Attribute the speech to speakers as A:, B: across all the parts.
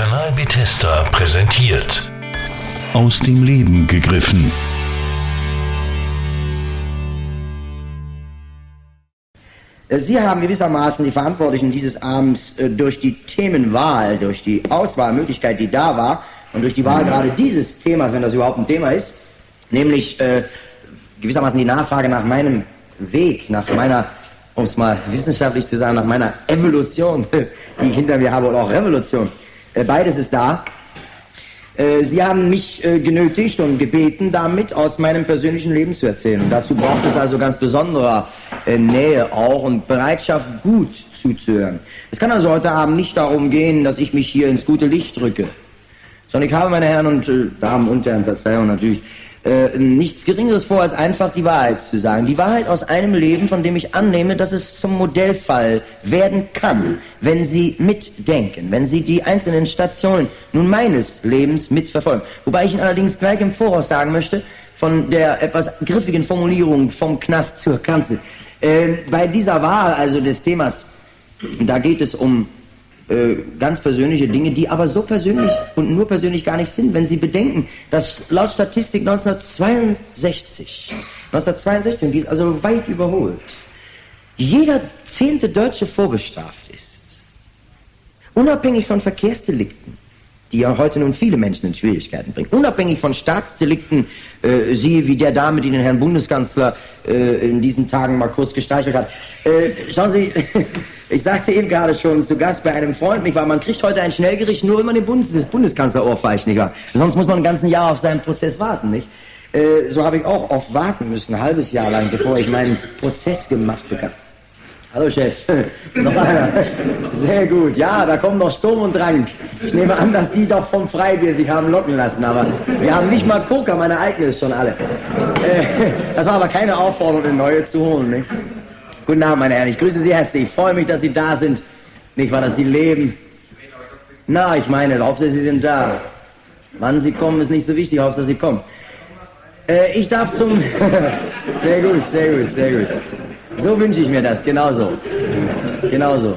A: Kanal Bethesda präsentiert.
B: Aus dem Leben gegriffen.
C: Sie haben gewissermaßen die Verantwortlichen dieses Abends durch die Themenwahl, durch die Auswahlmöglichkeit, die da war, und durch die Wahl gerade dieses Themas, wenn das überhaupt ein Thema ist, nämlich gewissermaßen die Nachfrage nach meinem Weg, nach meiner, um es mal wissenschaftlich zu sagen, nach meiner Evolution, die ich hinter mir habe, oder auch Revolution. Beides ist da. Sie haben mich genötigt und gebeten, damit aus meinem persönlichen Leben zu erzählen. Und dazu braucht es also ganz besonderer Nähe auch und Bereitschaft, gut zuzuhören. Es kann also heute Abend nicht darum gehen, dass ich mich hier ins gute Licht drücke, sondern ich habe, meine Herren und Damen und Herren, Verzeihung natürlich, nichts Geringeres vor, als einfach die Wahrheit zu sagen. Die Wahrheit aus einem Leben, von dem ich annehme, dass es zum Modellfall werden kann, wenn Sie mitdenken, wenn Sie die einzelnen Stationen nun meines Lebens mitverfolgen. Wobei ich Ihnen allerdings gleich im Voraus sagen möchte, von der etwas griffigen Formulierung vom Knast zur Kanzel. Bei dieser Wahl, also des Themas, da geht es um ganz persönliche Dinge, die aber so persönlich und nur persönlich gar nicht sind, wenn Sie bedenken, dass laut Statistik 1962, und die ist also weit überholt, jeder 10. Deutsche vorbestraft ist. Unabhängig von Verkehrsdelikten, die ja heute nun viele Menschen in Schwierigkeiten bringen, unabhängig von Staatsdelikten, siehe wie der Dame, die den Herrn Bundeskanzler in diesen Tagen mal kurz gestreichelt hat. Schauen Sie, ich sagte eben gerade schon zu Gast bei einem Freund, nicht wahr? Man kriegt heute ein Schnellgericht nur, wenn man den Bundeskanzler ohrfeicht, nicht wahr? Sonst muss man ein ganzes Jahr auf seinen Prozess warten, nicht? So habe ich auch oft warten müssen, ein halbes Jahr lang, bevor ich meinen Prozess gemacht bekam. Hallo Chef, noch einer. Sehr gut, ja, da kommt noch Sturm und Drang. Ich nehme an, dass die doch vom Freibier sich haben locken lassen, aber wir haben nicht mal Coca, meine eigene ist schon alle. Das war aber keine Aufforderung, eine neue zu holen, nicht? Guten Abend, meine Herren, ich grüße Sie herzlich. Ich freue mich, dass Sie da sind. Nicht wahr, dass Sie leben. Na, ich meine, Hauptsache Sie sind da. Wann Sie kommen, ist nicht so wichtig, Hauptsache Sie kommen. Ich darf zum... Sehr gut, sehr gut, sehr gut. So wünsche ich mir das, genauso. Genauso.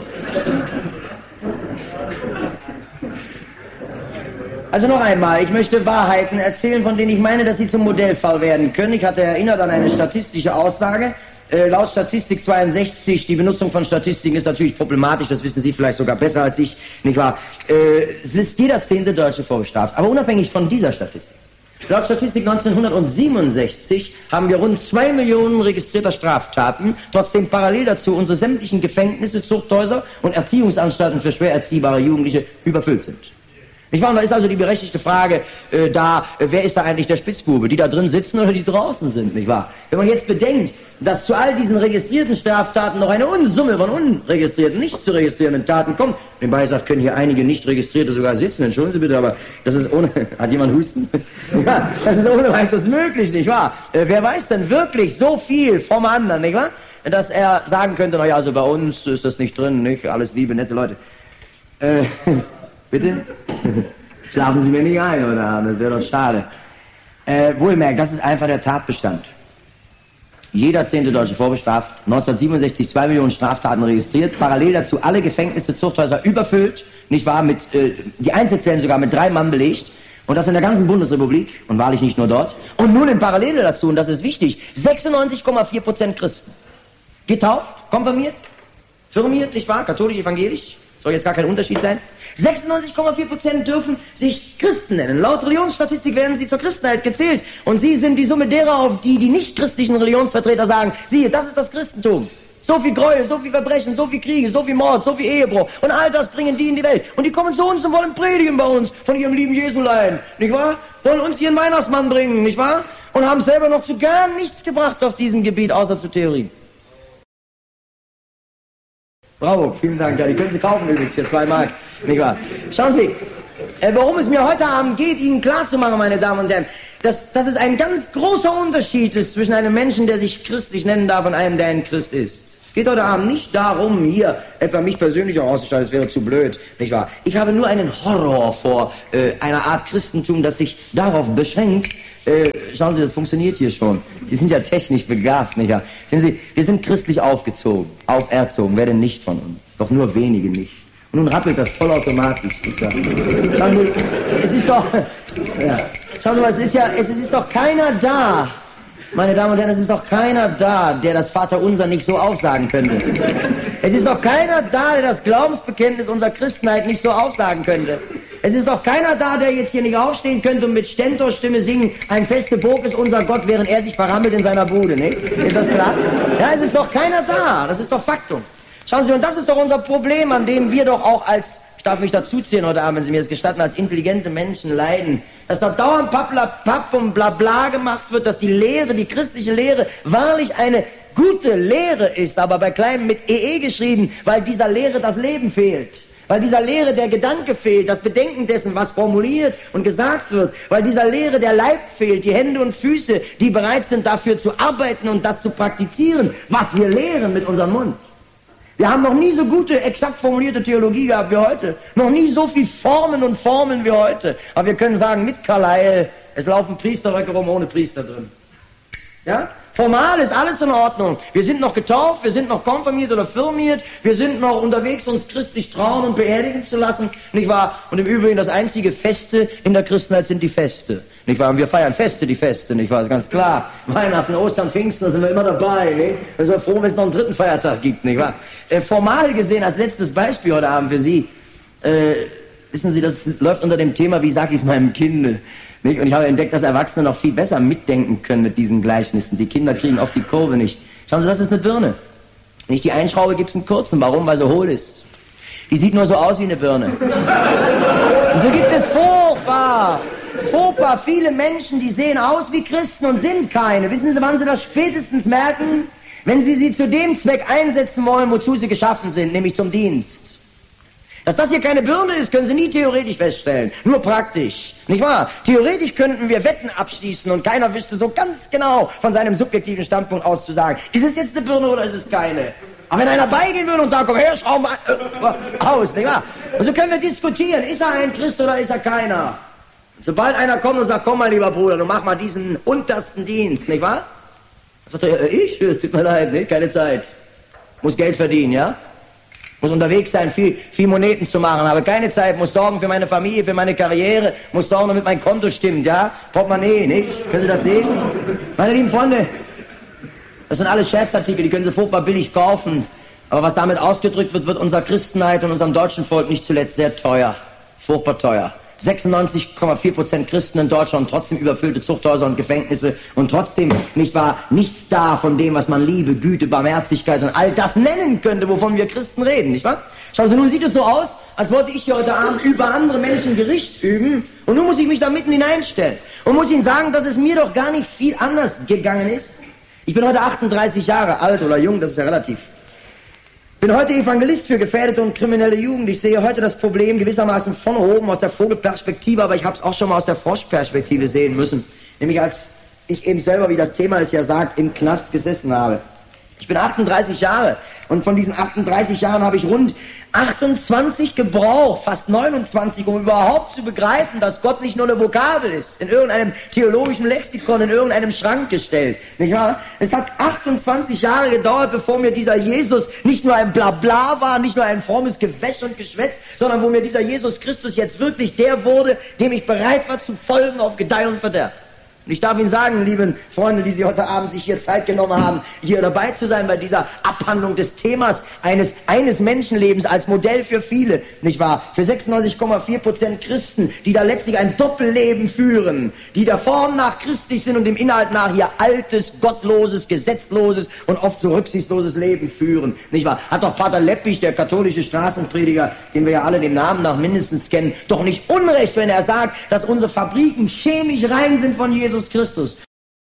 C: Also noch einmal, ich möchte Wahrheiten erzählen, von denen ich meine, dass sie zum Modellfall werden können. Ich hatte erinnert an eine statistische Aussage. Laut Statistik 62, die Benutzung von Statistiken ist natürlich problematisch, das wissen Sie vielleicht sogar besser als ich, nicht wahr? Es ist jeder 10. Deutsche vorbestraft, aber unabhängig von dieser Statistik. Laut Statistik 1967 haben wir rund 2 Millionen registrierter Straftaten, trotzdem parallel dazu unsere sämtlichen Gefängnisse, Zuchthäuser und Erziehungsanstalten für schwer erziehbare Jugendliche überfüllt sind. Nicht wahr? Und da ist also die berechtigte Frage wer ist da eigentlich der Spitzbube? Die da drin sitzen oder die draußen sind, nicht wahr? Wenn man jetzt bedenkt, dass zu all diesen registrierten Straftaten noch eine Unsumme von unregistrierten, nicht zu registrierenden Taten kommt. Nebenbei sagt, können hier einige nicht registrierte sogar sitzen, entschuldigen Sie bitte, aber das ist ohne... Hat jemand Husten? Ja, das ist ohne weiteres möglich, nicht wahr? Wer weiß denn wirklich so viel vom anderen, nicht wahr? Dass er sagen könnte, naja, also bei uns ist das nicht drin, nicht? Alles liebe, nette Leute. Bitte? Schlafen Sie mir nicht ein, oder? Das wäre doch schade. Wohlmerkt, das ist einfach der Tatbestand. Jeder 10. Deutsche vorbestraft, 1967 2 Millionen Straftaten registriert, parallel dazu alle Gefängnisse, Zuchthäuser überfüllt, nicht wahr, die Einzelzellen sogar mit 3 Mann belegt, und das in der ganzen Bundesrepublik, und wahrlich nicht nur dort, und nun in Parallele dazu, und das ist wichtig, 96,4% Christen. Getauft, konfirmiert, firmiert, nicht wahr, katholisch, evangelisch, soll jetzt gar kein Unterschied sein. 96,4% dürfen sich Christen nennen. Laut Religionsstatistik werden sie zur Christenheit gezählt. Und sie sind die Summe derer, auf die die nicht-christlichen Religionsvertreter sagen, siehe, das ist das Christentum. So viel Gräuel, so viel Verbrechen, so viel Kriege, so viel Mord, so viel Ehebruch. Und all das bringen die in die Welt. Und die kommen zu uns und wollen predigen bei uns von ihrem lieben Jesulein, nicht wahr? Wollen uns ihren Weihnachtsmann bringen, nicht wahr? Und haben selber noch zu gar nichts gebracht auf diesem Gebiet, außer zu Theorien. Bravo, vielen Dank. Ja, die können Sie kaufen übrigens für 2 Mark. Nicht wahr? Schauen Sie, worum es mir heute Abend geht, Ihnen klarzumachen, meine Damen und Herren, dass es ein ganz großer Unterschied ist zwischen einem Menschen, der sich christlich nennen darf, und einem, der ein Christ ist. Es geht heute Abend nicht darum, hier etwa mich persönlich auch auszustellen, das wäre zu blöd, nicht wahr? Ich habe nur einen Horror vor einer Art Christentum, das sich darauf beschränkt. Schauen Sie, das funktioniert hier schon. Sie sind ja technisch begabt, nicht wahr? Sehen Sie, wir sind christlich auferzogen. Wer denn nicht von uns? Doch nur wenige nicht. Und Nun rappelt das vollautomatisch. Schauen Sie, es ist doch, ja. Schauen Sie mal, es ist doch keiner da, meine Damen und Herren, es ist doch keiner da, der das Vaterunser nicht so aufsagen könnte. Es ist doch keiner da, der das Glaubensbekenntnis unserer Christenheit nicht so aufsagen könnte. Es ist doch keiner da, der jetzt hier nicht aufstehen könnte und mit Stentorstimme singen, ein feste Burg ist unser Gott, während er sich verrammelt in seiner Bude, nicht? Ist das klar? Ja, es ist doch keiner da, das ist doch Faktum. Schauen Sie, und das ist doch unser Problem, an dem wir doch auch als, ich darf mich dazuzählen heute Abend, wenn Sie mir das gestatten, als intelligente Menschen leiden, dass da dauernd Papp und Blabla gemacht wird, dass die Lehre, die christliche Lehre, wahrlich eine gute Lehre ist, aber bei kleinem mit EE geschrieben, weil dieser Lehre das Leben fehlt. Weil dieser Lehre der Gedanke fehlt, das Bedenken dessen, was formuliert und gesagt wird. Weil dieser Lehre der Leib fehlt, die Hände und Füße, die bereit sind dafür zu arbeiten und das zu praktizieren, was wir lehren mit unserem Mund. Wir haben noch nie so gute, exakt formulierte Theologie gehabt wie heute. Noch nie so viel Formen und Formeln wie heute. Aber wir können sagen, mit Kaleil, es laufen Priesterröcke rum ohne Priester drin. Ja? Formal ist alles in Ordnung. Wir sind noch getauft, wir sind noch konfirmiert oder firmiert, wir sind noch unterwegs, uns christlich trauen und beerdigen zu lassen, nicht wahr? Und im Übrigen das einzige Feste in der Christenheit sind die Feste, nicht wahr? Und wir feiern die Feste, nicht wahr? Das ist ganz klar. Weihnachten, Ostern, Pfingsten, da sind wir immer dabei, nicht? Wir sind froh, wenn es noch einen dritten Feiertag gibt, nicht wahr? Formal gesehen, als letztes Beispiel heute Abend für Sie, wissen Sie, das läuft unter dem Thema, wie sag ich es meinem Kind? Nicht? Und ich habe entdeckt, dass Erwachsene noch viel besser mitdenken können mit diesen Gleichnissen. Die Kinder kriegen oft die Kurve nicht. Schauen Sie, das ist eine Birne. Wenn ich die einschraube, gibt es einen kurzen. Warum? Weil sie hohl ist. Die sieht nur so aus wie eine Birne. Und so gibt es furchtbar viele Menschen, die sehen aus wie Christen und sind keine. Wissen Sie, wann Sie das spätestens merken? Wenn Sie sie zu dem Zweck einsetzen wollen, wozu sie geschaffen sind, nämlich zum Dienst. Dass das hier keine Birne ist, können Sie nie theoretisch feststellen, nur praktisch, nicht wahr? Theoretisch könnten wir Wetten abschließen und keiner wüsste so ganz genau von seinem subjektiven Standpunkt aus zu sagen, ist es jetzt eine Birne oder ist es keine? Aber wenn einer beigehen würde und sagt, komm her, schau mal aus, nicht wahr? Und so können wir diskutieren, ist er ein Christ oder ist er keiner? Sobald einer kommt und sagt, komm mal lieber Bruder, du mach mal diesen untersten Dienst, nicht wahr? Dann sagt er, ich? Tut mir leid, nicht? Keine Zeit. Muss Geld verdienen, ja? Muss unterwegs sein, viel Moneten zu machen, habe keine Zeit, muss sorgen für meine Familie, für meine Karriere, muss sorgen, damit mein Konto stimmt, ja? Portemonnaie, nicht? Können Sie das sehen? Meine lieben Freunde, das sind alles Scherzartikel, die können Sie furchtbar billig kaufen. Aber was damit ausgedrückt wird, wird unserer Christenheit und unserem deutschen Volk nicht zuletzt sehr teuer. Furchtbar teuer. 96,4% Christen in Deutschland, trotzdem überfüllte Zuchthäuser und Gefängnisse und trotzdem, nicht wahr, nichts da von dem, was man Liebe, Güte, Barmherzigkeit und all das nennen könnte, wovon wir Christen reden, nicht wahr? Schauen Sie, nun sieht es so aus, als wollte ich hier heute Abend über andere Menschen Gericht üben und nun muss ich mich da mitten hineinstellen und muss Ihnen sagen, dass es mir doch gar nicht viel anders gegangen ist. Ich bin heute 38 Jahre alt oder jung, das ist ja relativ. Ich bin heute Evangelist für gefährdete und kriminelle Jugend. Ich sehe heute das Problem gewissermaßen von oben aus der Vogelperspektive, aber ich habe es auch schon mal aus der Froschperspektive sehen müssen. Nämlich als ich eben selber, wie das Thema es ja sagt, im Knast gesessen habe. Ich bin 38 Jahre und von diesen 38 Jahren habe ich rund 28 gebraucht, fast 29, um überhaupt zu begreifen, dass Gott nicht nur eine Vokabel ist, in irgendeinem theologischen Lexikon, in irgendeinem Schrank gestellt. Nicht wahr? Es hat 28 Jahre gedauert, bevor mir dieser Jesus nicht nur ein Blabla war, nicht nur ein frommes Gewäsch und Geschwätz, sondern wo mir dieser Jesus Christus jetzt wirklich der wurde, dem ich bereit war zu folgen auf Gedeih und Verderb. Und ich darf Ihnen sagen, lieben Freunde, die Sie heute Abend sich hier Zeit genommen haben, hier dabei zu sein bei dieser Abhandlung des Themas eines Menschenlebens als Modell für viele, nicht wahr? Für 96,4% Christen, die da letztlich ein Doppelleben führen, die der Form nach christlich sind und dem Inhalt nach ihr altes, gottloses, gesetzloses und oft so rücksichtsloses Leben führen, nicht wahr? Hat doch Pater Leppich, der katholische Straßenprediger, den wir ja alle dem Namen nach mindestens kennen, doch nicht Unrecht, wenn er sagt, dass unsere Fabriken chemisch rein sind von Jesus Christus.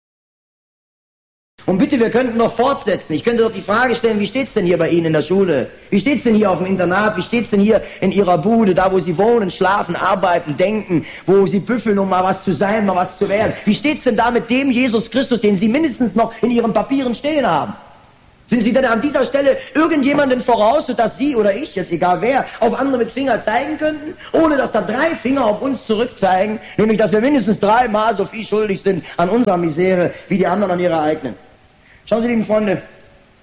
C: Und bitte, wir könnten noch fortsetzen. Ich könnte doch die Frage stellen, wie steht's denn hier bei Ihnen in der Schule? Wie steht's denn hier auf dem Internat? Wie steht's denn hier in Ihrer Bude, da wo Sie wohnen, schlafen, arbeiten, denken, wo Sie büffeln, um mal was zu sein, mal was zu werden? Wie steht's denn da mit dem Jesus Christus, den Sie mindestens noch in Ihren Papieren stehen haben? Sind Sie denn an dieser Stelle irgendjemanden voraus, sodass Sie oder ich, jetzt egal wer, auf andere mit Finger zeigen könnten, ohne dass da 3 Finger auf uns zurückzeigen, nämlich dass wir mindestens 3-mal so viel schuldig sind an unserer Misere, wie die anderen an ihrer eigenen? Schauen Sie, lieben Freunde,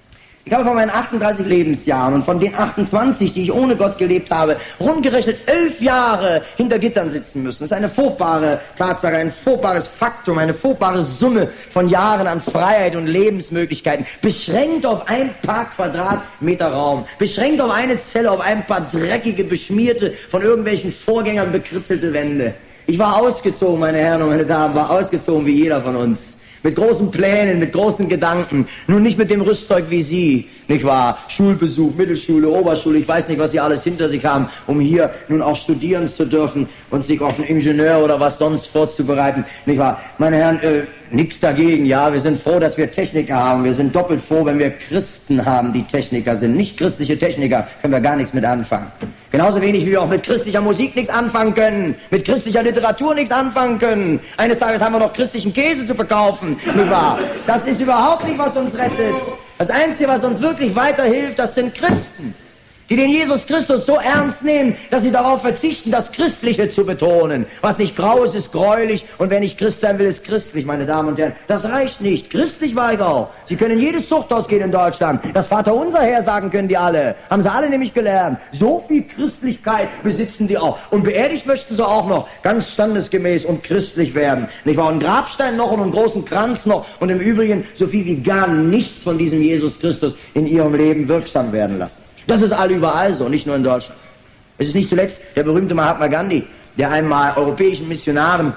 C: Ich habe von meinen 38 Lebensjahren und von den 28, die ich ohne Gott gelebt habe, rundgerechnet 11 Jahre hinter Gittern sitzen müssen. Das ist eine furchtbare Tatsache, ein furchtbares Faktum, eine furchtbare Summe von Jahren an Freiheit und Lebensmöglichkeiten, beschränkt auf ein paar Quadratmeter Raum, beschränkt auf eine Zelle, auf ein paar dreckige, beschmierte, von irgendwelchen Vorgängern bekritzelte Wände. Ich war ausgezogen, meine Herren und meine Damen, war ausgezogen wie jeder von uns. Mit großen Plänen, mit großen Gedanken, nun nicht mit dem Rüstzeug wie Sie, nicht wahr? Schulbesuch, Mittelschule, Oberschule, ich weiß nicht, was Sie alles hinter sich haben, um hier nun auch studieren zu dürfen und sich auf einen Ingenieur oder was sonst vorzubereiten, nicht wahr? Meine Herren, nichts dagegen, ja, wir sind froh, dass wir Techniker haben, wir sind doppelt froh, wenn wir Christen haben, die Techniker sind. Nicht christliche Techniker können wir gar nichts mit anfangen. Genauso wenig wie wir auch mit christlicher Musik nichts anfangen können, mit christlicher Literatur nichts anfangen können. Eines Tages haben wir noch christlichen Käse zu verkaufen, nicht wahr? Das ist überhaupt nicht, was uns rettet. Das Einzige, was uns wirklich weiterhilft, das sind Christen, die den Jesus Christus so ernst nehmen, dass sie darauf verzichten, das Christliche zu betonen. Was nicht grau ist, ist gräulich, und wer nicht Christ sein will, ist christlich, meine Damen und Herren. Das reicht nicht. Christlich war ich auch. Sie können in jedes Zuchthaus gehen in Deutschland. Das Vaterunser hersagen können die alle. Haben sie alle nämlich gelernt. So viel Christlichkeit besitzen die auch. Und beerdigt möchten sie auch noch ganz standesgemäß und christlich werden. Nicht wahr? Einen Grabstein noch und einen großen Kranz noch und im Übrigen so viel wie gar nichts von diesem Jesus Christus in ihrem Leben wirksam werden lassen. Das ist überall so, nicht nur in Deutschland. Es ist nicht zuletzt der berühmte Mahatma Gandhi, der einmal europäischen Missionaren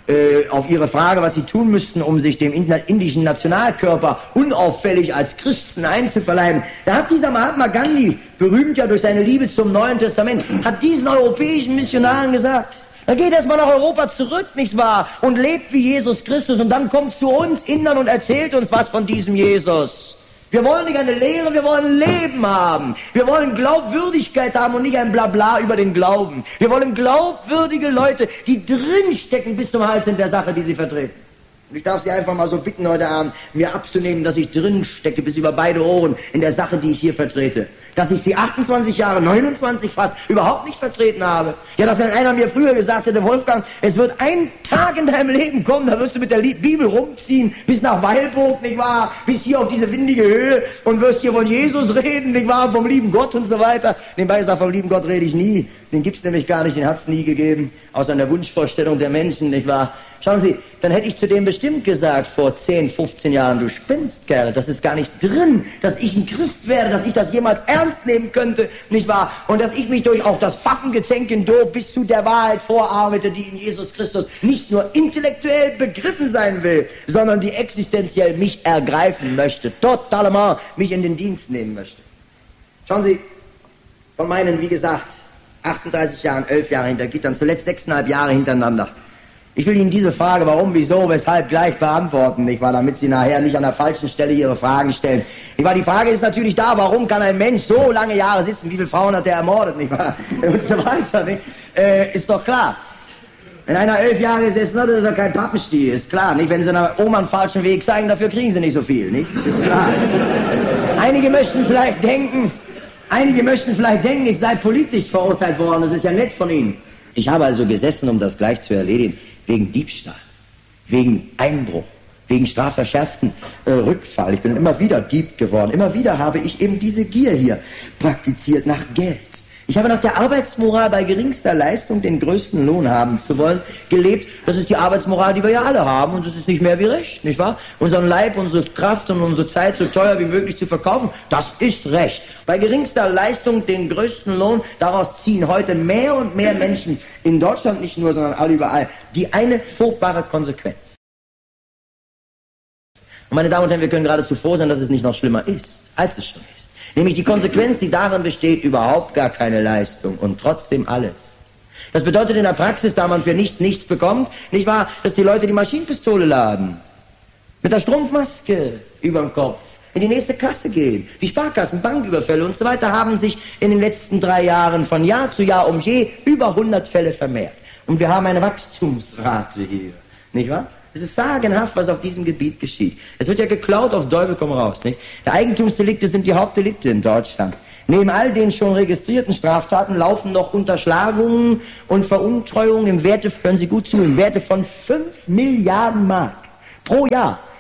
C: auf ihre Frage, was sie tun müssten, um sich dem indischen Nationalkörper unauffällig als Christen einzuverleiben, da hat dieser Mahatma Gandhi, berühmt ja durch seine Liebe zum Neuen Testament, hat diesen europäischen Missionaren gesagt, dann geht erstmal nach Europa zurück, nicht wahr, und lebt wie Jesus Christus, und dann kommt zu uns Indern und erzählt uns was von diesem Jesus. Wir wollen nicht eine Lehre, wir wollen Leben haben. Wir wollen Glaubwürdigkeit haben und nicht ein Blabla über den Glauben. Wir wollen glaubwürdige Leute, die drinstecken bis zum Hals in der Sache, die sie vertreten. Und ich darf Sie einfach mal so bitten heute Abend, mir abzunehmen, dass ich drinstecke bis über beide Ohren in der Sache, die ich hier vertrete. Dass ich sie 28 Jahre, 29 fast, überhaupt nicht vertreten habe. Ja, dass wenn einer mir früher gesagt hätte, Wolfgang, es wird ein Tag in deinem Leben kommen, da wirst du mit der Bibel rumziehen, bis nach Weilburg, nicht wahr, bis hier auf diese windige Höhe und wirst hier von Jesus reden, nicht wahr, vom lieben Gott und so weiter. Nebenbei gesagt, vom lieben Gott rede ich nie, den gibt's nämlich gar nicht, den hat's nie gegeben, außer in der Wunschvorstellung der Menschen, nicht wahr. Schauen Sie, dann hätte ich zu dem bestimmt gesagt, vor 10, 15 Jahren, du spinnst, Kerl, das ist gar nicht drin, dass ich ein Christ werde, dass ich das jemals ernst nehmen könnte, nicht wahr? Und dass ich mich durch auch das Pfaffengezänk in Do bis zu der Wahrheit vorarbeite, die in Jesus Christus nicht nur intellektuell begriffen sein will, sondern die existenziell mich ergreifen möchte, totalement mich in den Dienst nehmen möchte. Schauen Sie, von meinen, wie gesagt, 38 Jahren, 11 Jahre hinter Gittern, zuletzt 6,5 Jahre hintereinander. Ich will Ihnen diese Frage, warum, wieso, weshalb, gleich beantworten, nicht wahr, damit Sie nachher nicht an der falschen Stelle Ihre Fragen stellen. Nicht wahr, die Frage ist natürlich da, warum kann ein Mensch so lange Jahre sitzen, wie viele Frauen hat er ermordet, nicht wahr, und so weiter, nicht? Ist doch klar. Wenn einer 11 Jahre ist, das ist doch kein Pappenstiel, ist klar, nicht? Wenn Sie einer Oma einen falschen Weg zeigen, dafür kriegen Sie nicht so viel, nicht? Ist klar. Einige möchten vielleicht denken, ich sei politisch verurteilt worden, das ist ja nett von Ihnen. Ich habe also gesessen, um das gleich zu erledigen, wegen Diebstahl, wegen Einbruch, wegen strafverschärften Rückfall. Ich bin immer wieder Dieb geworden. Immer wieder habe ich eben diese Gier hier praktiziert nach Geld. Ich habe nach der Arbeitsmoral bei geringster Leistung den größten Lohn haben zu wollen gelebt. Das ist die Arbeitsmoral, die wir ja alle haben, und das ist nicht mehr wie Recht, nicht wahr? Unseren Leib, unsere Kraft und unsere Zeit so teuer wie möglich zu verkaufen, das ist Recht. Bei geringster Leistung den größten Lohn, daraus ziehen heute mehr und mehr Menschen in Deutschland nicht nur, sondern alle überall, die eine furchtbare Konsequenz. Und meine Damen und Herren, wir können geradezu froh sein, dass es nicht noch schlimmer ist, als es schon ist. Nämlich die Konsequenz, die darin besteht, überhaupt gar keine Leistung und trotzdem alles. Das bedeutet in der Praxis, da man für nichts bekommt, nicht wahr, dass die Leute die Maschinenpistole laden, mit der Strumpfmaske über dem Kopf in die nächste Kasse gehen. Die Sparkassen, Banküberfälle und so weiter haben sich in den letzten 3 Jahren von Jahr zu Jahr um je über 100 Fälle vermehrt. Und wir haben eine Wachstumsrate hier, nicht wahr? Es ist sagenhaft, was auf diesem Gebiet geschieht. Es wird ja geklaut auf Teufel komm raus, nicht? Die Eigentumsdelikte sind die Hauptdelikte in Deutschland. Neben all den schon registrierten Straftaten laufen noch Unterschlagungen und Veruntreuungen im Werte, hören Sie gut zu, im Werte von 5 Milliarden Mark pro Jahr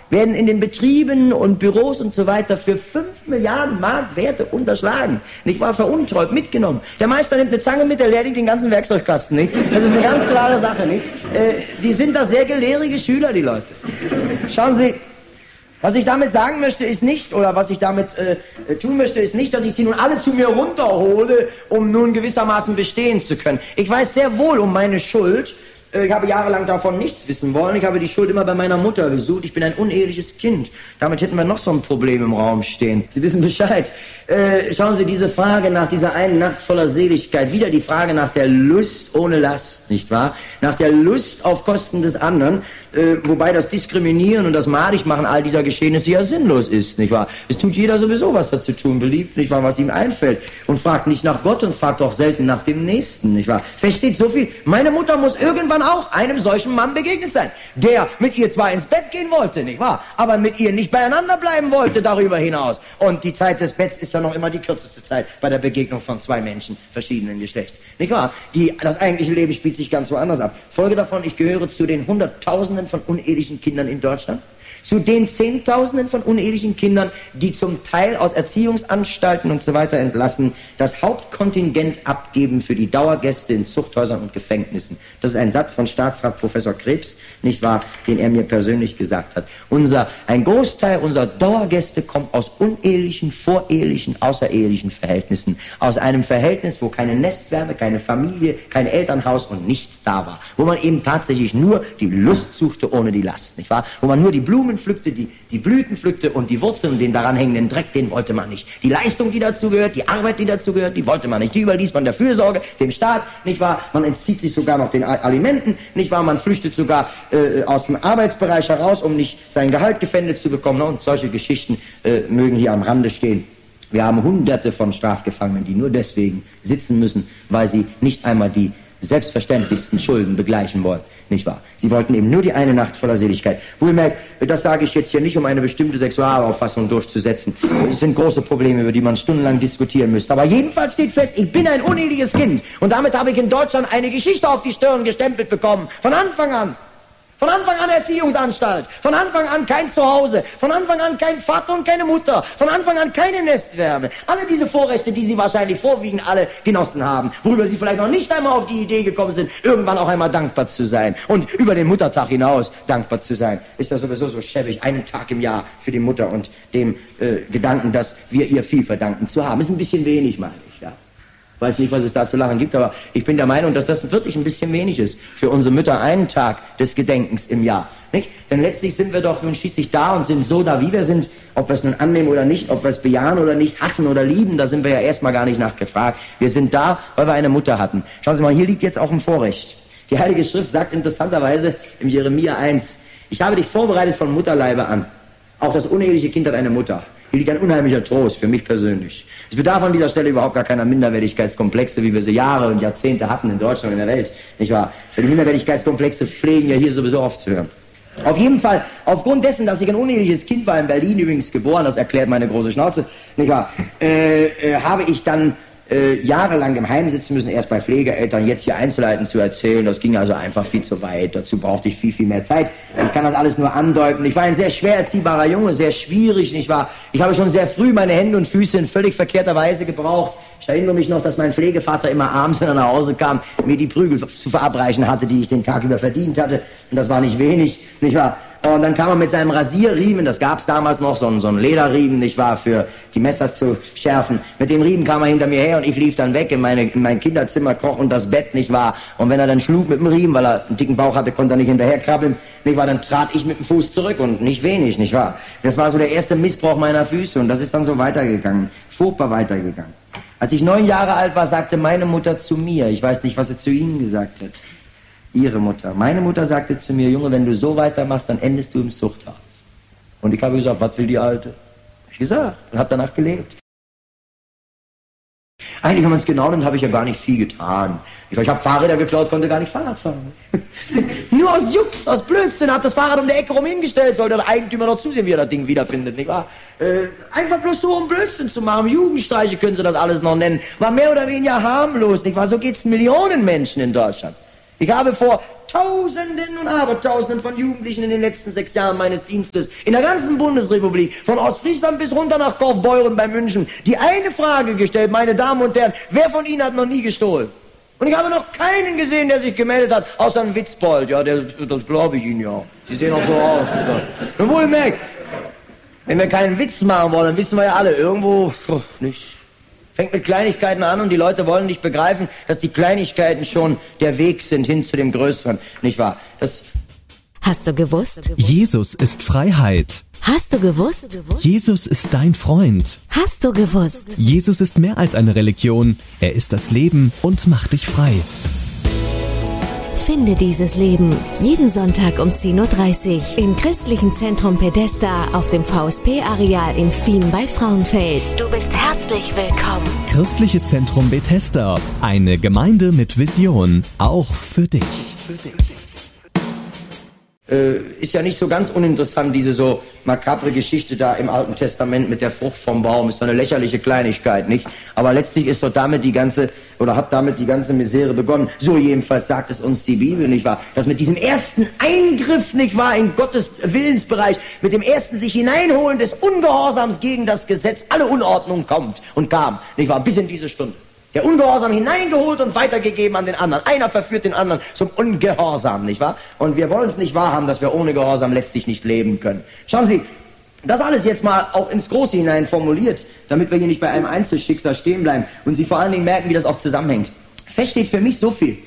C: werden in den Betrieben und Büros und so weiter für 5 Milliarden Mark Werte unterschlagen. Nicht wahr? Veruntreut, mitgenommen. Der Meister nimmt eine Zange mit, der leert den ganzen Werkzeugkasten. Nicht? Das ist eine ganz klare Sache. Nicht? Die sind da sehr gelehrige Schüler, die Leute. Schauen Sie, was ich damit sagen möchte, ist nicht, oder was ich damit tun möchte, ist nicht, dass ich sie nun alle zu mir runterhole, um nun gewissermaßen bestehen zu können. Ich weiß sehr wohl um meine Schuld. Ich habe jahrelang davon nichts wissen wollen. Ich habe die Schuld immer bei meiner Mutter gesucht. Ich bin ein uneheliches Kind. Damit hätten wir noch so ein Problem im Raum stehen. Sie wissen Bescheid. Schauen Sie, diese Frage nach dieser einen Nacht voller Seligkeit, wieder die Frage nach der Lust ohne Last, nicht wahr? Nach der Lust auf Kosten des anderen, wobei das Diskriminieren und das Madigmachen all dieser Geschehnisse ja sinnlos ist, nicht wahr? Es tut jeder sowieso, was er zu tun beliebt, nicht wahr, was ihm einfällt, und fragt nicht nach Gott und fragt auch selten nach dem Nächsten, nicht wahr? Versteht so viel? Meine Mutter muss irgendwann auch einem solchen Mann begegnet sein, der mit ihr zwar ins Bett gehen wollte, nicht wahr, aber mit ihr nicht beieinander bleiben wollte darüber hinaus. Und die Zeit des Betts ist ja noch immer die kürzeste Zeit bei der Begegnung von zwei Menschen verschiedenen Geschlechts, nicht wahr? Das eigentliche Leben spielt sich ganz woanders ab. Folge davon, ich gehöre zu den Hunderttausenden von unehelichen Kindern in Deutschland, zu den Zehntausenden von unehelichen Kindern, die zum Teil aus Erziehungsanstalten und so weiter entlassen, das Hauptkontingent abgeben für die Dauergäste in Zuchthäusern und Gefängnissen. Das ist ein Satz von Staatsrat Professor Krebs, nicht wahr, den er mir persönlich gesagt hat. Ein Großteil unserer Dauergäste kommt aus unehelichen, vorehelichen, außerehelichen Verhältnissen. Aus einem Verhältnis, wo keine Nestwärme, keine Familie, kein Elternhaus und nichts da war. Wo man eben tatsächlich nur die Lust suchte ohne die Last, nicht wahr? Wo man nur die Blumen pflückte, die Blüten pflückte und die Wurzeln und den daran hängenden Dreck, den wollte man nicht. Die Leistung, die dazu gehört, die Arbeit, die dazu gehört, die wollte man nicht. Die überließ man der Fürsorge, dem Staat, nicht wahr? Man entzieht sich sogar noch den Alimenten, nicht wahr? Man flüchtet sogar aus dem Arbeitsbereich heraus, um nicht sein Gehalt gefändet zu bekommen. Und solche Geschichten mögen hier am Rande stehen. Wir haben Hunderte von Strafgefangenen, die nur deswegen sitzen müssen, weil sie nicht einmal die selbstverständlichsten Schulden begleichen wollen. Nicht wahr? Sie wollten eben nur die eine Nacht voller Seligkeit. Wohlmerkt, das sage ich jetzt hier nicht, um eine bestimmte Sexualauffassung durchzusetzen. Es sind große Probleme, über die man stundenlang diskutieren müsste. Aber jedenfalls steht fest, ich bin ein uneheliches Kind. Und damit habe ich in Deutschland eine Geschichte auf die Stirn gestempelt bekommen. Von Anfang an. Von Anfang an Erziehungsanstalt, von Anfang an kein Zuhause, von Anfang an kein Vater und keine Mutter, von Anfang an keine Nestwärme. Alle diese Vorrechte, die Sie wahrscheinlich vorwiegend alle genossen haben, worüber Sie vielleicht noch nicht einmal auf die Idee gekommen sind, irgendwann auch einmal dankbar zu sein und über den Muttertag hinaus dankbar zu sein, ist das sowieso so schäbig, einen Tag im Jahr für die Mutter und dem Gedanken, dass wir ihr viel verdanken zu haben. Ist ein bisschen wenig, meine ich, ja. Ich weiß nicht, was es da zu lachen gibt, aber ich bin der Meinung, dass das wirklich ein bisschen wenig ist für unsere Mütter, einen Tag des Gedenkens im Jahr. Nicht? Denn letztlich sind wir doch nun schließlich da und sind so da, wie wir sind, ob wir es nun annehmen oder nicht, ob wir es bejahen oder nicht, hassen oder lieben, da sind wir ja erstmal gar nicht nachgefragt. Wir sind da, weil wir eine Mutter hatten. Schauen Sie mal, hier liegt jetzt auch ein Vorrecht. Die Heilige Schrift sagt interessanterweise im Jeremia 1, ich habe dich vorbereitet von Mutterleibe an. Auch das uneheliche Kind hat eine Mutter. Hier liegt ein unheimlicher Trost für mich persönlich. Es bedarf an dieser Stelle überhaupt gar keiner Minderwertigkeitskomplexe, wie wir sie Jahre und Jahrzehnte hatten in Deutschland und in der Welt, nicht wahr? Die Minderwertigkeitskomplexe pflegen ja hier sowieso oft zu hören. Auf jeden Fall, aufgrund dessen, dass ich ein uneheliches Kind war, in Berlin übrigens geboren, das erklärt meine große Schnauze, nicht wahr, habe ich dann jahrelang im Heim sitzen müssen, erst bei Pflegeeltern, jetzt hier Einzelheiten zu erzählen, das ging also einfach viel zu weit, dazu brauchte ich viel, viel mehr Zeit. Ich kann das alles nur andeuten. Ich war ein sehr schwer erziehbarer Junge, sehr schwierig, nicht wahr? Ich habe schon sehr früh meine Hände und Füße in völlig verkehrter Weise gebraucht. Ich erinnere mich noch, dass mein Pflegevater immer abends, wenn er nach Hause kam, mir die Prügel zu verabreichen hatte, die ich den Tag über verdient hatte. Und das war nicht wenig, nicht wahr? Und dann kam er mit seinem Rasierriemen, das gab es damals noch, so ein Lederriemen, nicht wahr, für die Messer zu schärfen. Mit dem Riemen kam er hinter mir her und ich lief dann weg in mein Kinderzimmer, kroch unter das Bett, nicht wahr. Und wenn er dann schlug mit dem Riemen, weil er einen dicken Bauch hatte, konnte er nicht hinterherkrabbeln, nicht wahr, dann trat ich mit dem Fuß zurück und nicht wenig, nicht wahr. Das war so der erste Missbrauch meiner Füße und das ist dann so weitergegangen, furchtbar weitergegangen. Als ich 9 Jahre alt war, sagte meine Mutter zu mir, ich weiß nicht, was sie zu Ihnen gesagt hat, Ihre Mutter. Meine Mutter sagte zu mir, Junge, wenn du so weitermachst, dann endest du im Zuchthaus. Und ich habe gesagt, was will die Alte? Hab ich gesagt und habe danach gelebt. Eigentlich, wenn man es genau nimmt, habe ich ja gar nicht viel getan. Ich habe Fahrräder geklaut, konnte gar nicht Fahrrad fahren. Nur aus Jux, aus Blödsinn, habe das Fahrrad um die Ecke rum hingestellt, sollte der Eigentümer noch zusehen, wie er das Ding wiederfindet, nicht wahr? Einfach bloß so, um Blödsinn zu machen. Jugendstreiche können sie das alles noch nennen. War mehr oder weniger harmlos, nicht wahr? So geht's Millionen Menschen in Deutschland. Ich habe vor Tausenden und Abertausenden von Jugendlichen in den letzten 6 Jahren meines Dienstes in der ganzen Bundesrepublik, von Ostfriesland bis runter nach Kaufbeuren bei München, die eine Frage gestellt, meine Damen und Herren, wer von Ihnen hat noch nie gestohlen? Und ich habe noch keinen gesehen, der sich gemeldet hat, außer ein Witzbold. Ja, das glaube ich Ihnen ja. Sie sehen auch so aus. Nun wohlgemerkt, wenn wir keinen Witz machen wollen, dann wissen wir ja alle, irgendwo nicht. Fängt mit Kleinigkeiten an und die Leute wollen nicht begreifen, dass die Kleinigkeiten schon der Weg sind hin zu dem Größeren, nicht wahr?
D: Hast du gewusst?
E: Jesus ist Freiheit.
D: Hast du gewusst?
E: Jesus ist dein Freund.
D: Hast du gewusst?
E: Jesus ist mehr als eine Religion. Er ist das Leben und macht dich frei.
D: Finde dieses Leben jeden Sonntag um 10.30 Uhr im Christlichen Zentrum Pedesta auf dem VSP-Areal in Fien bei Frauenfeld. Du bist herzlich willkommen.
E: Christliches Zentrum Bethesda. Eine Gemeinde mit Vision. Auch für dich.
C: Ist ja nicht so ganz uninteressant, diese so makabre Geschichte da im Alten Testament mit der Frucht vom Baum. Ist so eine lächerliche Kleinigkeit, nicht? Aber letztlich ist doch damit hat damit die ganze Misere begonnen. So jedenfalls sagt es uns die Bibel, nicht wahr? Dass mit diesem ersten Eingriff, nicht wahr, in Gottes Willensbereich, mit dem ersten sich hineinholen des Ungehorsams gegen das Gesetz, alle Unordnung kommt und kam, nicht wahr, bis in diese Stunde. Der Ungehorsam hineingeholt und weitergegeben an den anderen. Einer verführt den anderen zum Ungehorsam, nicht wahr? Und wir wollen es nicht wahrhaben, dass wir ohne Gehorsam letztlich nicht leben können. Schauen Sie, das alles jetzt mal auch ins Große hinein formuliert, damit wir hier nicht bei einem Einzelschicksal stehen bleiben und Sie vor allen Dingen merken, wie das auch zusammenhängt. Fest steht für mich so viel.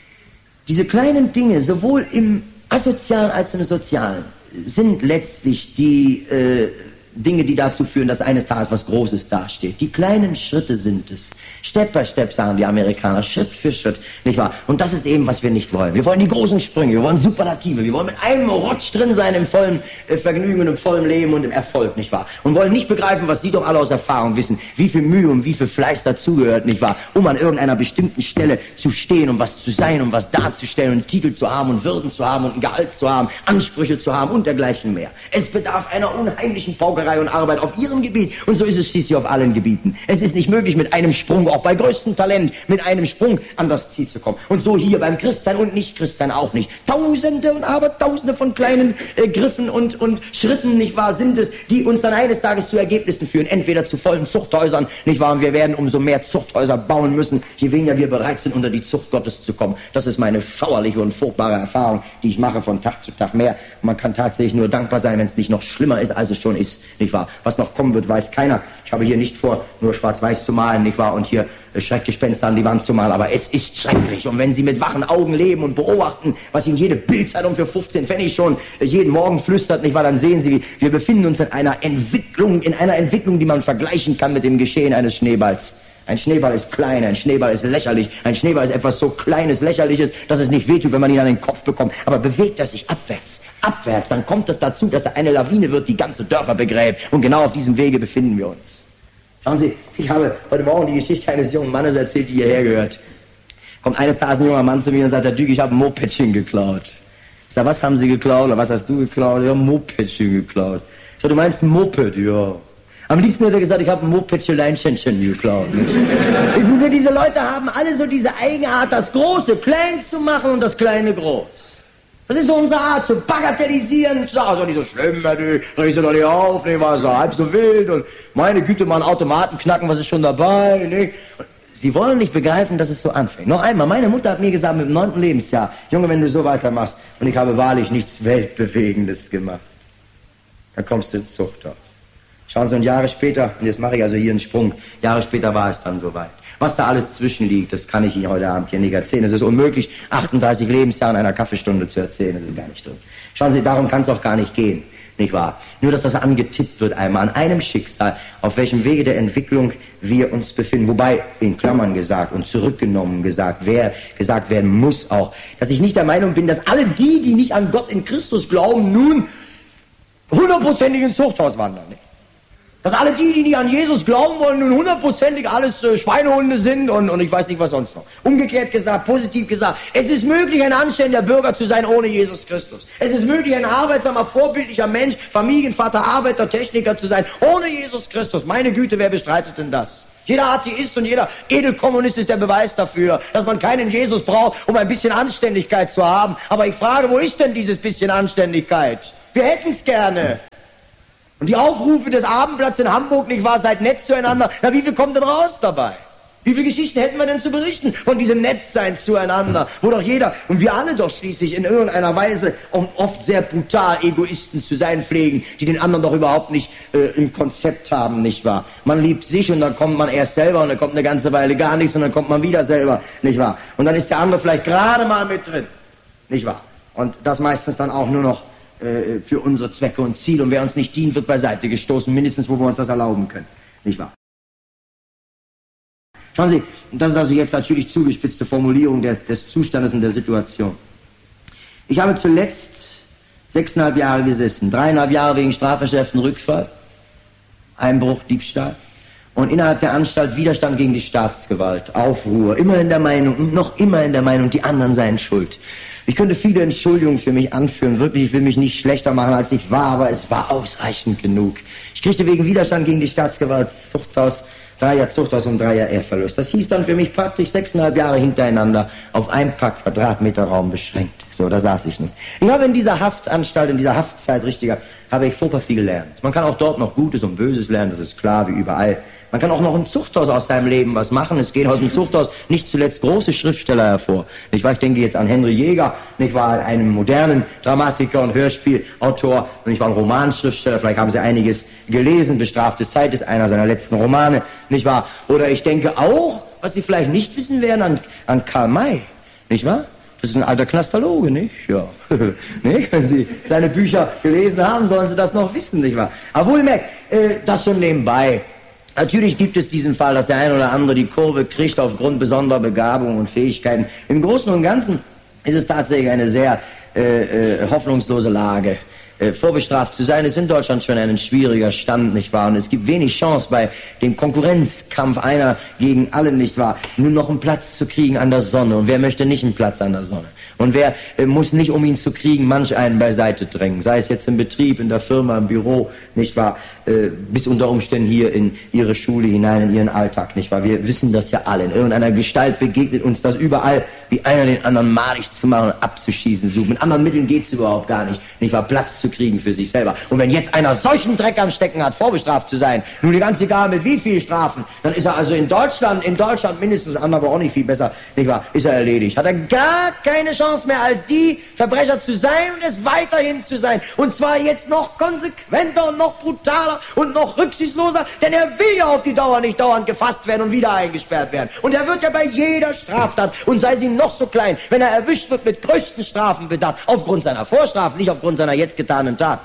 C: Diese kleinen Dinge, sowohl im Asozialen als im Sozialen, sind letztlich die Dinge, die dazu führen, dass eines Tages was Großes dasteht. Die kleinen Schritte sind es. Step by Step, sagen die Amerikaner, Schritt für Schritt, nicht wahr? Und das ist eben, was wir nicht wollen. Wir wollen die großen Sprünge, wir wollen Superlative, wir wollen mit einem Rutsch drin sein im vollen Vergnügen und im vollen Leben und im Erfolg, nicht wahr? Und wollen nicht begreifen, was die doch alle aus Erfahrung wissen, wie viel Mühe und wie viel Fleiß dazugehört, nicht wahr? Um an irgendeiner bestimmten Stelle zu stehen, um was zu sein, um was darzustellen, und einen Titel zu haben und Würden zu haben und ein Gehalt zu haben, Ansprüche zu haben und dergleichen mehr. Es bedarf einer unheimlichen Paukerei und Arbeit auf ihrem Gebiet, und so ist es schließlich auf allen Gebieten. Es ist nicht möglich, mit einem Sprung, auch bei größtem Talent, mit einem Sprung an das Ziel zu kommen. Und so hier beim Christsein und Nicht-Christsein auch nicht. Tausende und Abertausende von kleinen Griffen und Schritten, nicht wahr, sind es, die uns dann eines Tages zu Ergebnissen führen, entweder zu vollen Zuchthäusern, nicht wahr, und wir werden umso mehr Zuchthäuser bauen müssen, je weniger wir bereit sind, unter die Zucht Gottes zu kommen. Das ist meine schauerliche und furchtbare Erfahrung, die ich mache von Tag zu Tag mehr. Man kann tatsächlich nur dankbar sein, wenn es nicht noch schlimmer ist, als es schon ist, nicht wahr? Was noch kommen wird, weiß keiner. Ich habe hier nicht vor, nur schwarz-weiß zu malen, nicht wahr, und hier Schreckgespenster an die Wand zu malen, aber es ist schrecklich. Und wenn Sie mit wachen Augen leben und beobachten, was Ihnen jede Bildzeitung für 15 Pfennig schon jeden Morgen flüstert, nicht wahr, dann sehen Sie, wir befinden uns in einer Entwicklung, die man vergleichen kann mit dem Geschehen eines Schneeballs. Ein Schneeball ist klein, ein Schneeball ist lächerlich, ein Schneeball ist etwas so Kleines, Lächerliches, dass es nicht wehtut, wenn man ihn an den Kopf bekommt. Aber bewegt er sich abwärts, dann kommt es dazu, dass er eine Lawine wird, die ganze Dörfer begräbt. Und genau auf diesem Wege befinden wir uns. Schauen Sie, ich habe heute Morgen die Geschichte eines jungen Mannes erzählt, die hierher gehört. Kommt eines Tages ein junger Mann zu mir und sagt, Herr Dück, ich habe ein Mopedchen geklaut. Ich sage, was haben Sie geklaut oder was hast du geklaut? Ich habe ein Mopedchen geklaut. Ich sage, du meinst ein Moped? Ja. Am liebsten hätte er gesagt, ich habe ein Mopedchen geklaut. Wissen Sie, diese Leute haben alle so diese Eigenart, das Große klein zu machen und das Kleine groß. Das ist so unsere Art, zu bagatellisieren, zu sagen, also nicht so schlimm, du regst doch nicht auf, nicht, war so halb so wild und meine Güte, mal einen Automaten knacken, was ist schon dabei, nicht? Sie wollen nicht begreifen, dass es so anfängt. Noch einmal, meine Mutter hat mir gesagt, mit dem 9. Lebensjahr, Junge, wenn du so weitermachst, und ich habe wahrlich nichts Weltbewegendes gemacht, dann kommst du ins Zuchthaus. Schauen Sie, und Jahre später, und jetzt mache ich also hier einen Sprung, Jahre später war es dann soweit. Was da alles zwischenliegt, das kann ich Ihnen heute Abend hier nicht erzählen. Es ist unmöglich, 38 Lebensjahre in einer Kaffeestunde zu erzählen, das ist gar nicht drin. Schauen Sie, darum kann es auch gar nicht gehen, nicht wahr? Nur, dass das angetippt wird einmal, an einem Schicksal, auf welchem Wege der Entwicklung wir uns befinden. Wobei, in Klammern gesagt und zurückgenommen gesagt werden muss auch, dass ich nicht der Meinung bin, dass alle die nicht an Gott in Christus glauben, nun 100%ig ins Zuchthaus wandern, nicht? Dass alle die nicht an Jesus glauben wollen, nun 100%ig alles Schweinehunde sind und ich weiß nicht, was sonst noch. Umgekehrt gesagt, positiv gesagt, es ist möglich, ein anständiger Bürger zu sein ohne Jesus Christus. Es ist möglich, ein arbeitsamer, vorbildlicher Mensch, Familienvater, Arbeiter, Techniker zu sein ohne Jesus Christus. Meine Güte, wer bestreitet denn das? Jeder Atheist und jeder Edelkommunist ist der Beweis dafür, dass man keinen Jesus braucht, um ein bisschen Anständigkeit zu haben. Aber ich frage, wo ist denn dieses bisschen Anständigkeit? Wir hätten es gerne. Und die Aufrufe des Abendblatts in Hamburg, nicht wahr, seid nett zueinander. Na, wie viel kommt denn raus dabei? Wie viele Geschichten hätten wir denn zu berichten von diesem Nettsein zueinander, wo doch jeder, und wir alle doch schließlich in irgendeiner Weise oft sehr brutal Egoisten zu sein pflegen, die den anderen doch überhaupt nicht im Konzept haben, nicht wahr? Man liebt sich und dann kommt man erst selber und dann kommt eine ganze Weile gar nichts und dann kommt man wieder selber, nicht wahr? Und dann ist der andere vielleicht gerade mal mit drin, nicht wahr? Und das meistens dann auch nur noch für unsere Zwecke und Ziele, und wer uns nicht dient, wird beiseite gestoßen, mindestens wo wir uns das erlauben können, nicht wahr? Schauen Sie, das ist also jetzt natürlich zugespitzte Formulierung des Zustandes und der Situation. Ich habe zuletzt 6,5 Jahre gesessen, 3,5 Jahre wegen strafverschärften Rückfall, Einbruch, Diebstahl und innerhalb der Anstalt Widerstand gegen die Staatsgewalt, Aufruhr, immer in der Meinung und noch immer in der Meinung, die anderen seien schuld. Ich könnte viele Entschuldigungen für mich anführen, wirklich, ich will mich nicht schlechter machen, als ich war, aber es war ausreichend genug. Ich kriegte wegen Widerstand gegen die Staatsgewalt Zuchthaus, 3 Jahre Zuchthaus und 3 Jahre Ehrverlust. Das hieß dann für mich praktisch 6,5 Jahre hintereinander auf ein paar Quadratmeter Raum beschränkt. So, da saß ich nun. Ich habe in dieser Haftanstalt, in dieser Haftzeit, habe ich furchtbar viel gelernt. Man kann auch dort noch Gutes und Böses lernen, das ist klar, wie überall. Man kann auch noch im Zuchthaus aus seinem Leben was machen. Es geht aus dem Zuchthaus nicht zuletzt große Schriftsteller hervor. Nicht wahr? Ich denke jetzt an Henry Jäger, nicht wahr? Einen modernen Dramatiker und Hörspielautor, und ich war ein Romanschriftsteller. Vielleicht haben Sie einiges gelesen. Bestrafte Zeit ist einer seiner letzten Romane, nicht wahr? Oder ich denke auch, was Sie vielleicht nicht wissen werden, an Karl May, nicht wahr? Das ist ein alter Knastologe, nicht? Ja. Nicht? Wenn Sie seine Bücher gelesen haben, sollen Sie das noch wissen, nicht wahr? Aber wohlgemerkt, das schon nebenbei. Natürlich gibt es diesen Fall, dass der eine oder andere die Kurve kriegt aufgrund besonderer Begabungen und Fähigkeiten. Im Großen und Ganzen ist es tatsächlich eine sehr hoffnungslose Lage. Vorbestraft zu sein, ist in Deutschland schon ein schwieriger Stand, nicht wahr? Und es gibt wenig Chance bei dem Konkurrenzkampf einer gegen alle, nicht wahr? Nur noch einen Platz zu kriegen an der Sonne. Und wer möchte nicht einen Platz an der Sonne? Und wer muss nicht, um ihn zu kriegen, manch einen beiseite drängen? Sei es jetzt im Betrieb, in der Firma, im Büro, nicht wahr? Bis unter Umständen hier in Ihre Schule hinein, in Ihren Alltag, nicht wahr? Wir wissen das ja alle. In irgendeiner Gestalt begegnet uns das überall, wie einer den anderen madig zu machen und abzuschießen sucht. Mit anderen Mitteln geht's überhaupt gar nicht wahr? Platz zu kriegen für sich selber. Und wenn jetzt einer solchen Dreck am Stecken hat, vorbestraft zu sein, nun ganz egal mit wie viel Strafen, dann ist er also in Deutschland mindestens, aber auch nicht viel besser, nicht wahr? Ist er erledigt. Hat er gar keine Chance mehr, als die Verbrecher zu sein und es weiterhin zu sein. Und zwar jetzt noch konsequenter und noch brutaler und noch rücksichtsloser, denn er will ja auf die Dauer nicht dauernd gefasst werden und wieder eingesperrt werden. Und er wird ja bei jeder Straftat, und sei sie noch so klein, wenn er erwischt wird, mit größten Strafen bedacht, aufgrund seiner Vorstrafen, nicht aufgrund seiner jetzt getanen Tat.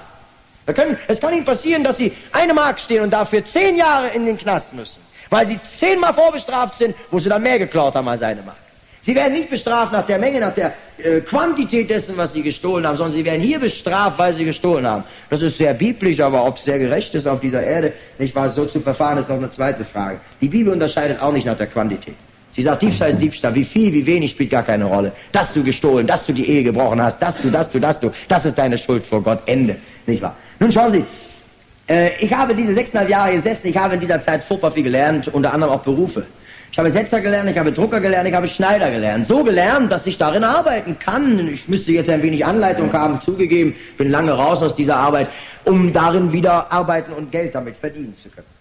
C: Es kann Ihnen passieren, dass Sie 1 Mark stehen und dafür 10 Jahre in den Knast müssen, weil Sie 10-mal vorbestraft sind, wo Sie dann mehr geklaut haben als 1 Mark. Sie werden nicht bestraft nach der Menge, nach der Quantität dessen, was Sie gestohlen haben, sondern Sie werden hier bestraft, weil Sie gestohlen haben. Das ist sehr biblisch, aber ob es sehr gerecht ist auf dieser Erde, nicht wahr, so zu verfahren, ist noch eine zweite Frage. Die Bibel unterscheidet auch nicht nach der Quantität. Sie sagt, Diebstahl ist Diebstahl. Wie viel, wie wenig spielt gar keine Rolle. Dass du gestohlen, dass du die Ehe gebrochen hast, das ist deine Schuld vor Gott. Ende. Nicht wahr? Nun schauen Sie, ich habe diese 6,5 Jahre gesessen, ich habe in dieser Zeit furchtbar viel gelernt, unter anderem auch Berufe. Ich habe Setzer gelernt, ich habe Drucker gelernt, ich habe Schneider gelernt. So gelernt, dass ich darin arbeiten kann. Ich müsste jetzt ein wenig Anleitung haben, zugegeben, bin lange raus aus dieser Arbeit, um darin wieder arbeiten und Geld damit verdienen zu können.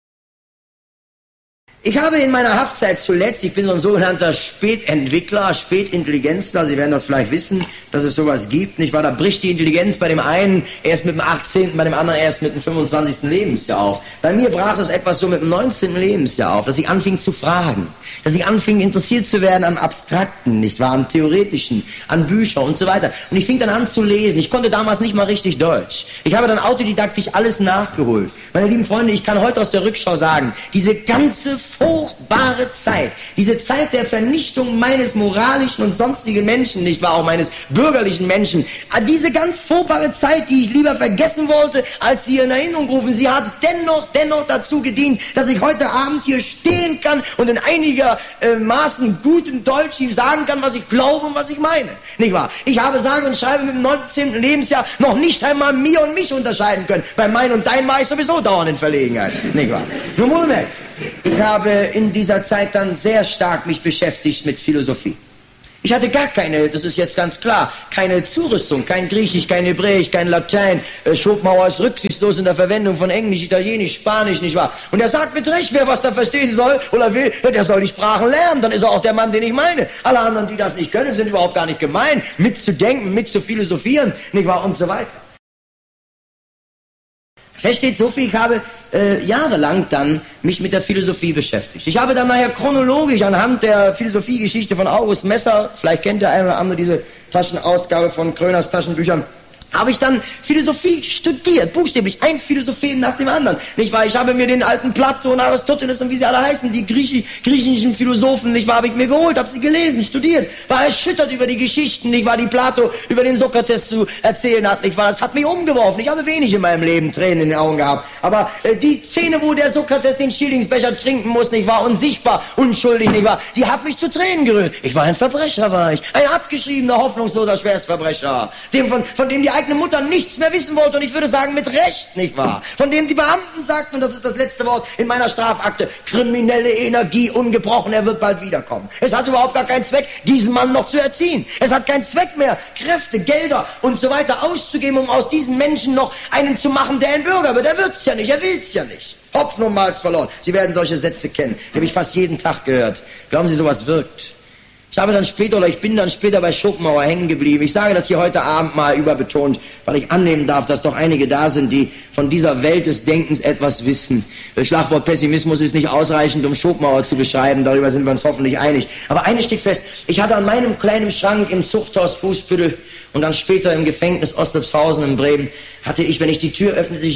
C: Ich habe in meiner Haftzeit zuletzt, ich bin so ein sogenannter Spätentwickler, Spätintelligenzler, Sie werden das vielleicht wissen, dass es sowas gibt, nicht wahr? Da bricht die Intelligenz bei dem einen erst mit dem 18., bei dem anderen erst mit dem 25. Lebensjahr auf. Bei mir brach es etwas so mit dem 19. Lebensjahr auf, dass ich anfing zu fragen, dass ich anfing interessiert zu werden am Abstrakten, nicht wahr? Am Theoretischen, an Bücher und so weiter. Und ich fing dann an zu lesen. Ich konnte damals nicht mal richtig Deutsch. Ich habe dann autodidaktisch alles nachgeholt. Meine lieben Freunde, ich kann heute aus der Rückschau sagen, diese ganze furchtbare Zeit, diese Zeit der Vernichtung meines moralischen und sonstigen Menschen, nicht wahr, auch meines bürgerlichen Menschen, diese ganz furchtbare Zeit, die ich lieber vergessen wollte, als sie in Erinnerung rufen, sie hat dennoch dazu gedient, dass ich heute Abend hier stehen kann und in einigermaßen gutem Deutsch ihm sagen kann, was ich glaube und was ich meine, nicht wahr? Ich habe sage und schreibe mit dem 19. Lebensjahr noch nicht einmal mir und mich unterscheiden können. Bei mein und dein war ich sowieso dauernd in Verlegenheit, nicht wahr? Nun wohlgemerkt, Ich habe in dieser Zeit dann sehr stark mich beschäftigt mit Philosophie. Ich hatte gar keine, das ist jetzt ganz klar, keine Zurüstung, kein Griechisch, kein Hebräisch, kein Latein. Schopenhauer ist rücksichtslos in der Verwendung von Englisch, Italienisch, Spanisch, nicht wahr? Und er sagt mit Recht, wer was da verstehen soll oder will, der soll die Sprachen lernen, dann ist er auch der Mann, den ich meine. Alle anderen, die das nicht können, sind überhaupt gar nicht gemein, mitzudenken, mitzuphilosophieren, nicht wahr, und so weiter. Fest steht so viel, ich habe jahrelang dann mich mit der Philosophie beschäftigt. Ich habe dann nachher chronologisch anhand der Philosophiegeschichte von August Messer, vielleicht kennt der eine oder andere diese Taschenausgabe von Kröners Taschenbüchern, habe ich dann Philosophie studiert, buchstäblich, ein Philosophem nach dem anderen. Nicht wahr? Ich habe mir den alten Plato und Aristoteles und wie sie alle heißen, die griechischen Philosophen, nicht wahr, habe ich mir geholt, habe sie gelesen, studiert, war erschüttert über die Geschichten, nicht wahr, die Plato über den Sokrates zu erzählen hat, nicht wahr, das hat mich umgeworfen. Ich habe wenig in meinem Leben Tränen in den Augen gehabt, aber die Szene, wo der Sokrates den Schillingsbecher trinken muss, nicht wahr, unsichtbar, unschuldig, nicht wahr, die hat mich zu Tränen gerührt. Ich war ein Verbrecher, war ich, ein abgeschriebener, hoffnungsloser Schwerstverbrecher, von dem die eigene Mutter nichts mehr wissen wollte, und ich würde sagen, mit Recht, nicht wahr? Von dem die Beamten sagten, und das ist das letzte Wort in meiner Strafakte, kriminelle Energie ungebrochen, er wird bald wiederkommen. Es hat überhaupt gar keinen Zweck, diesen Mann noch zu erziehen. Es hat keinen Zweck mehr, Kräfte, Gelder und so weiter auszugeben, um aus diesen Menschen noch einen zu machen, der ein Bürger wird. Er wird's ja nicht, er will's ja nicht. Hopfen und Malz verloren. Sie werden solche Sätze kennen. Die habe ich fast jeden Tag gehört. Glauben Sie, sowas wirkt? Ich bin dann später bei Schopenhauer hängen geblieben. Ich sage das hier heute Abend mal überbetont, weil ich annehmen darf, dass doch einige da sind, die von dieser Welt des Denkens etwas wissen. Das Schlagwort Pessimismus ist nicht ausreichend, um Schopenhauer zu beschreiben, darüber sind wir uns hoffentlich einig. Aber eines steht fest, ich hatte an meinem kleinen Schrank im Zuchthaus Fußbüttel und dann später im Gefängnis Ostepshausen in Bremen, hatte ich, wenn ich die Tür öffnete,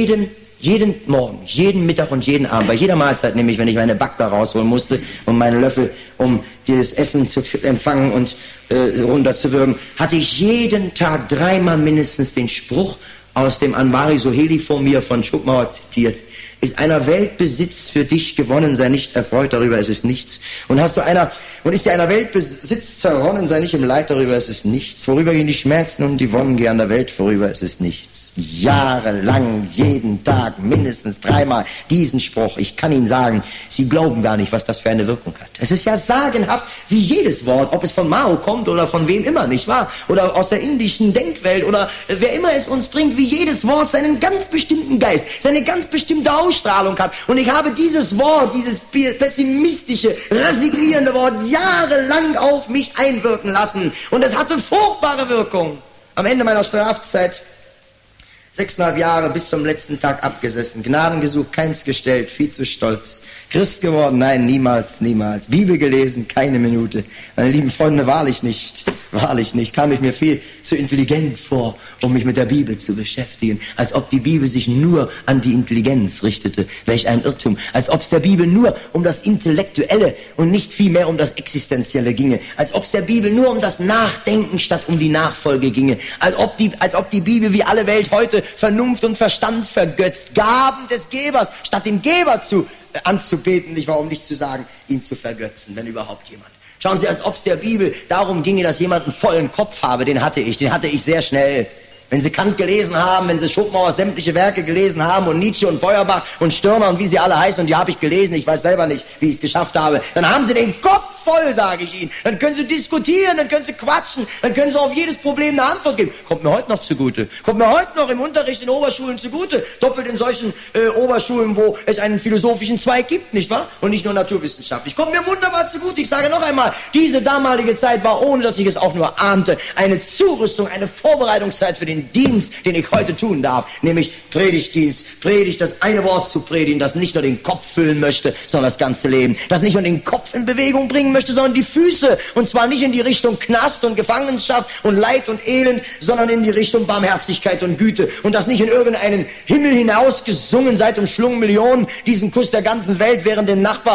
C: jeden Morgen, jeden Mittag und jeden Abend, bei jeder Mahlzeit, nämlich wenn ich meine Backbar rausholen musste und meinen Löffel, um das Essen zu empfangen und runterzuwürgen, hatte ich jeden Tag 3-mal mindestens den Spruch aus dem Anvari Soheli vor mir von Schopenhauer zitiert. Ist einer Weltbesitz für dich gewonnen, sei nicht erfreut, darüber ist es nichts. Und ist dir einer Weltbesitz zerronnen, sei nicht im Leid, darüber ist es nichts. Vorübergehen die Schmerzen und die Wonnen, geh an der Welt vorüber, ist es nichts. Jahrelang, jeden Tag, mindestens 3-mal diesen Spruch. Ich kann Ihnen sagen, Sie glauben gar nicht, was das für eine Wirkung hat. Es ist ja sagenhaft, wie jedes Wort, ob es von Mao kommt oder von wem immer, nicht wahr? Oder aus der indischen Denkwelt oder wer immer es uns bringt, wie jedes Wort seinen ganz bestimmten Geist, seine ganz bestimmte Ausstrahlung hat. Und ich habe dieses Wort, dieses pessimistische, resignierende Wort jahrelang auf mich einwirken lassen. Und es hatte furchtbare Wirkung. Am Ende meiner Strafzeit 6,5 Jahre bis zum letzten Tag abgesessen, Gnaden gesucht, keins gestellt, viel zu stolz. Christ geworden? Nein, niemals, niemals. Bibel gelesen? Keine Minute. Meine lieben Freunde, wahrlich nicht, kam ich mir viel zu intelligent vor, um mich mit der Bibel zu beschäftigen. Als ob die Bibel sich nur an die Intelligenz richtete. Welch ein Irrtum. Als ob es der Bibel nur um das Intellektuelle und nicht vielmehr um das Existenzielle ginge. Als ob es der Bibel nur um das Nachdenken statt um die Nachfolge ginge. Als ob die Bibel wie alle Welt heute Vernunft und Verstand vergötzt. Gaben des Gebers statt den Geber anzubeten, nicht wahr, um nicht zu sagen, ihn zu vergötzen, wenn überhaupt jemand. Schauen Sie, als ob es der Bibel darum ginge, dass jemand einen vollen Kopf habe, den hatte ich sehr schnell. Wenn Sie Kant gelesen haben, wenn Sie Schopenhauers sämtliche Werke gelesen haben und Nietzsche und Feuerbach und Stirner und wie sie alle heißen, und die habe ich gelesen, ich weiß selber nicht, wie ich es geschafft habe, dann haben Sie den Kopf voll, sage ich Ihnen. Dann können Sie diskutieren, dann können Sie quatschen, dann können Sie auf jedes Problem eine Antwort geben. Kommt mir heute noch zugute. Kommt mir heute noch im Unterricht in Oberschulen zugute. Doppelt in solchen Oberschulen, wo es einen philosophischen Zweig gibt, nicht wahr? Und nicht nur naturwissenschaftlich. Kommt mir wunderbar zugute. Ich sage noch einmal, diese damalige Zeit war, ohne dass ich es auch nur ahnte, eine Zurüstung, eine Vorbereitungszeit für den Dienst, den ich heute tun darf, nämlich Predigtdienst, das eine Wort zu predigen, das nicht nur den Kopf füllen möchte, sondern das ganze Leben, das nicht nur den Kopf in Bewegung bringen möchte, sondern die Füße, und zwar nicht in die Richtung Knast und Gefangenschaft und Leid und Elend, sondern in die Richtung Barmherzigkeit und Güte, und das nicht in irgendeinen Himmel hinaus gesungen, seit umschlungen Millionen, diesen Kuss der ganzen Welt, während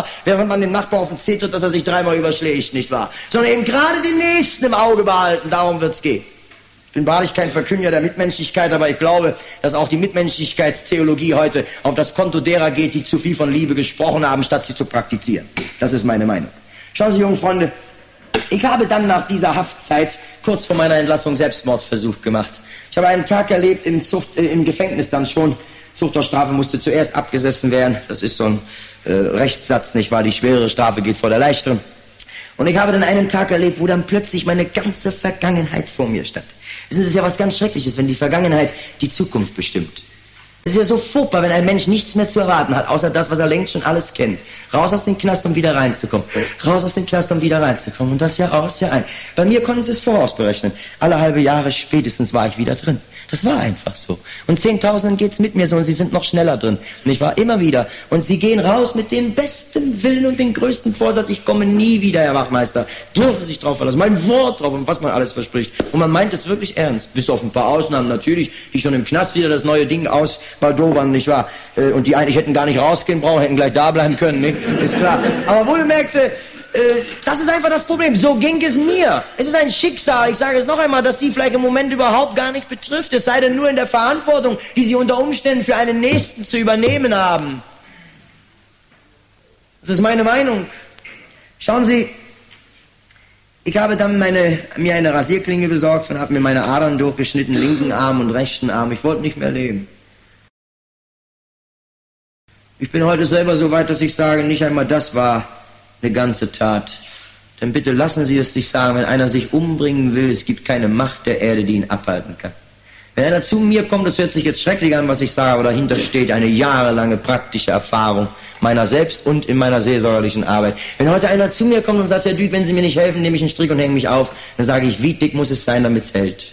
C: man dem Nachbar auf den Zeh tritt, dass er sich 3-mal überschlägt, nicht wahr, sondern eben gerade den Nächsten im Auge behalten, darum wird's gehen. Ich bin wahrlich kein Verkünder der Mitmenschlichkeit, aber ich glaube, dass auch die Mitmenschlichkeitstheologie heute auf das Konto derer geht, die zu viel von Liebe gesprochen haben, statt sie zu praktizieren. Das ist meine Meinung. Schauen Sie, jungen Freunde, ich habe dann nach dieser Haftzeit kurz vor meiner Entlassung Selbstmordversuch gemacht. Ich habe einen Tag erlebt im Gefängnis dann schon, Zuchthausstrafe musste zuerst abgesessen werden. Das ist so ein Rechtssatz, nicht wahr? Die schwerere Strafe geht vor der leichteren. Und ich habe dann einen Tag erlebt, wo dann plötzlich meine ganze Vergangenheit vor mir stand. Wissen Sie, es ist ja was ganz Schreckliches, wenn die Vergangenheit die Zukunft bestimmt. Es ist ja so furchtbar, wenn ein Mensch nichts mehr zu erwarten hat, außer das, was er längst schon alles kennt. Raus aus dem Knast, um wieder reinzukommen. Raus aus dem Knast, um wieder reinzukommen. Und das Jahr aus, Jahr ein. Bei mir konnten Sie es vorausberechnen. Alle halbe Jahre spätestens war ich wieder drin. Das war einfach so. Und Zehntausenden geht's mit mir so und sie sind noch schneller drin. Und ich war immer wieder. Und sie gehen raus mit dem besten Willen und dem größten Vorsatz. Ich komme nie wieder, Herr Wachtmeister. Dürfen sich drauf verlassen. Mein Wort drauf und was man alles verspricht. Und man meint es wirklich ernst. Bis auf ein paar Ausnahmen natürlich, die schon im Knast wieder das neue Ding ausbaldowern, nicht wahr? Und die eigentlich hätten gar nicht rausgehen brauchen, hätten gleich da bleiben können, nicht? Ist klar. Aber wohlgemerkt, das ist einfach das Problem. So ging es mir. Es ist ein Schicksal, ich sage es noch einmal, das Sie vielleicht im Moment überhaupt gar nicht betrifft. Es sei denn nur in der Verantwortung, die Sie unter Umständen für einen Nächsten zu übernehmen haben. Das ist meine Meinung. Schauen Sie, ich habe dann mir eine Rasierklinge besorgt und habe mir meine Adern durchgeschnitten, linken Arm und rechten Arm. Ich wollte nicht mehr leben. Ich bin heute selber so weit, dass ich sage, nicht einmal das war eine ganze Tat. Denn bitte lassen Sie es sich sagen, wenn einer sich umbringen will, es gibt keine Macht der Erde, die ihn abhalten kann. Wenn einer zu mir kommt, das hört sich jetzt schrecklich an, was ich sage, aber dahinter steht eine jahrelange praktische Erfahrung meiner selbst und in meiner seelsorgerlichen Arbeit. Wenn heute einer zu mir kommt und sagt, Herr Düth, wenn Sie mir nicht helfen, nehme ich einen Strick und hänge mich auf, dann sage ich, wie dick muss es sein, damit es hält?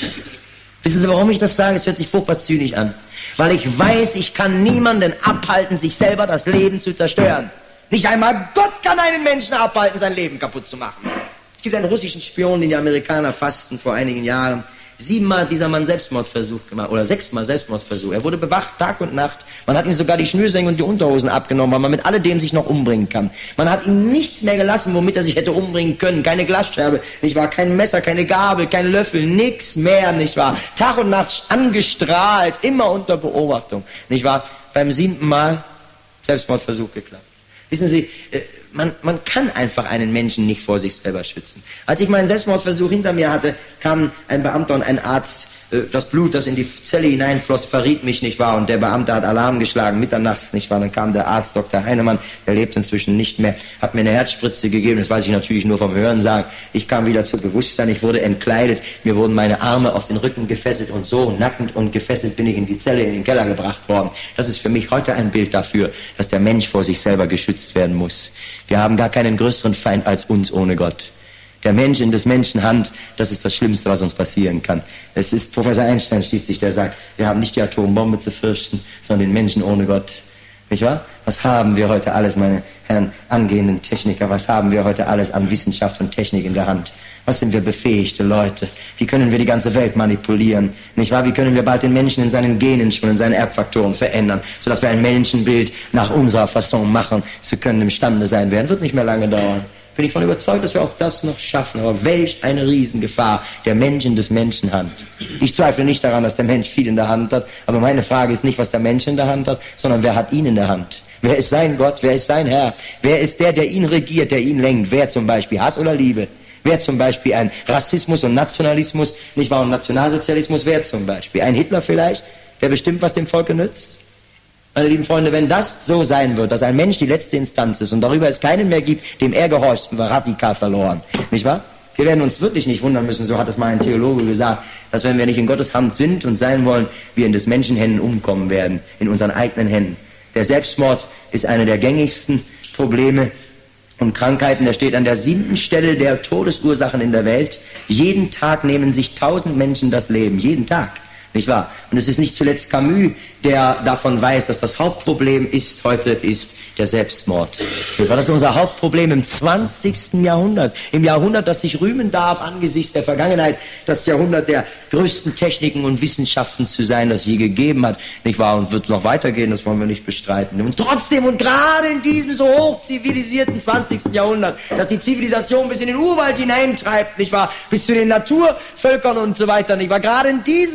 C: Wissen Sie, warum ich das sage? Es hört sich furchtbar zynisch an. Weil ich weiß, ich kann niemanden abhalten, sich selber das Leben zu zerstören. Nicht einmal Gott kann einen Menschen abhalten, sein Leben kaputt zu machen. Es gibt einen russischen Spion, den die Amerikaner fassten vor einigen Jahren. 7-mal hat dieser Mann Selbstmordversuch gemacht, oder 6-mal Selbstmordversuch. Er wurde bewacht, Tag und Nacht. Man hat ihm sogar die Schnürsenkel und die Unterhosen abgenommen, weil man mit alledem sich noch umbringen kann. Man hat ihm nichts mehr gelassen, womit er sich hätte umbringen können. Keine Glasscherbe, nicht wahr? Kein Messer, keine Gabel, kein Löffel, nichts mehr, nicht wahr? Tag und Nacht angestrahlt, immer unter Beobachtung, nicht wahr? Beim 7. Mal Selbstmordversuch geklappt. Wissen Sie, man kann einfach einen Menschen nicht vor sich selber schützen. Als ich meinen Selbstmordversuch hinter mir hatte, kam ein Beamter und ein Arzt. Das Blut, das in die Zelle hineinfloss, verriet mich, nicht wahr? Und der Beamte hat Alarm geschlagen, mitternachts, nicht wahr? Dann kam der Arzt, Dr. Heinemann, der lebt inzwischen nicht mehr, hat mir eine Herzspritze gegeben, das weiß ich natürlich nur vom Hörensagen. Ich kam wieder zu Bewusstsein, ich wurde entkleidet, mir wurden meine Arme auf den Rücken gefesselt und so nackend und gefesselt bin ich in die Zelle, in den Keller gebracht worden. Das ist für mich heute ein Bild dafür, dass der Mensch vor sich selber geschützt werden muss. Wir haben gar keinen größeren Feind als uns ohne Gott. Der Mensch in des Menschen Hand, das ist das Schlimmste, was uns passieren kann. Es ist Professor Einstein schließlich, der sagt, wir haben nicht die Atombombe zu fürchten, sondern den Menschen ohne Gott. Nicht wahr? Was haben wir heute alles, meine Herren angehenden Techniker, was haben wir heute alles an Wissenschaft und Technik in der Hand? Was sind wir befähigte Leute? Wie können wir die ganze Welt manipulieren? Nicht wahr? Wie können wir bald den Menschen in seinen Genen schon, in seinen Erbfaktoren verändern, sodass wir ein Menschenbild nach unserer Fasson machen zu können, imstande sein werden? Wird nicht mehr lange dauern. Bin ich von überzeugt, dass wir auch das noch schaffen. Aber welch eine Riesengefahr der Mensch in des Menschen Hand. Ich zweifle nicht daran, dass der Mensch viel in der Hand hat, aber meine Frage ist nicht, was der Mensch in der Hand hat, sondern wer hat ihn in der Hand? Wer ist sein Gott? Wer ist sein Herr? Wer ist der, der ihn regiert, der ihn lenkt? Wer zum Beispiel Hass oder Liebe? Wer zum Beispiel ein Rassismus und Nationalismus, nicht wahr, und Nationalsozialismus? Wer zum Beispiel? Ein Hitler vielleicht, der bestimmt, was dem Volke nützt? Meine lieben Freunde, wenn das so sein wird, dass ein Mensch die letzte Instanz ist und darüber es keinen mehr gibt, dem er gehorcht, sind wir radikal verloren. Nicht wahr? Wir werden uns wirklich nicht wundern müssen, so hat es mal ein Theologe gesagt, dass wenn wir nicht in Gottes Hand sind und sein wollen, wir in des Menschen Händen umkommen werden, in unseren eigenen Händen. Der Selbstmord ist eine der gängigsten Probleme und Krankheiten. Er steht an der 7. Stelle der Todesursachen in der Welt. Jeden Tag nehmen sich 1000 Menschen das Leben. Jeden Tag. Nicht wahr? Und es ist nicht zuletzt Camus, der davon weiß, dass das Hauptproblem heute ist der Selbstmord. Das ist unser Hauptproblem im 20. Jahrhundert. Im Jahrhundert, das sich rühmen darf angesichts der Vergangenheit, das Jahrhundert der größten Techniken und Wissenschaften zu sein, das je gegeben hat. Nicht wahr? Und wird noch weitergehen, das wollen wir nicht bestreiten. Und trotzdem und gerade in diesem so hochzivilisierten 20. Jahrhundert, das die Zivilisation bis in den Urwald hineintreibt, nicht wahr? Bis zu den Naturvölkern und so weiter, nicht wahr? Gerade in diesem Jahrhundert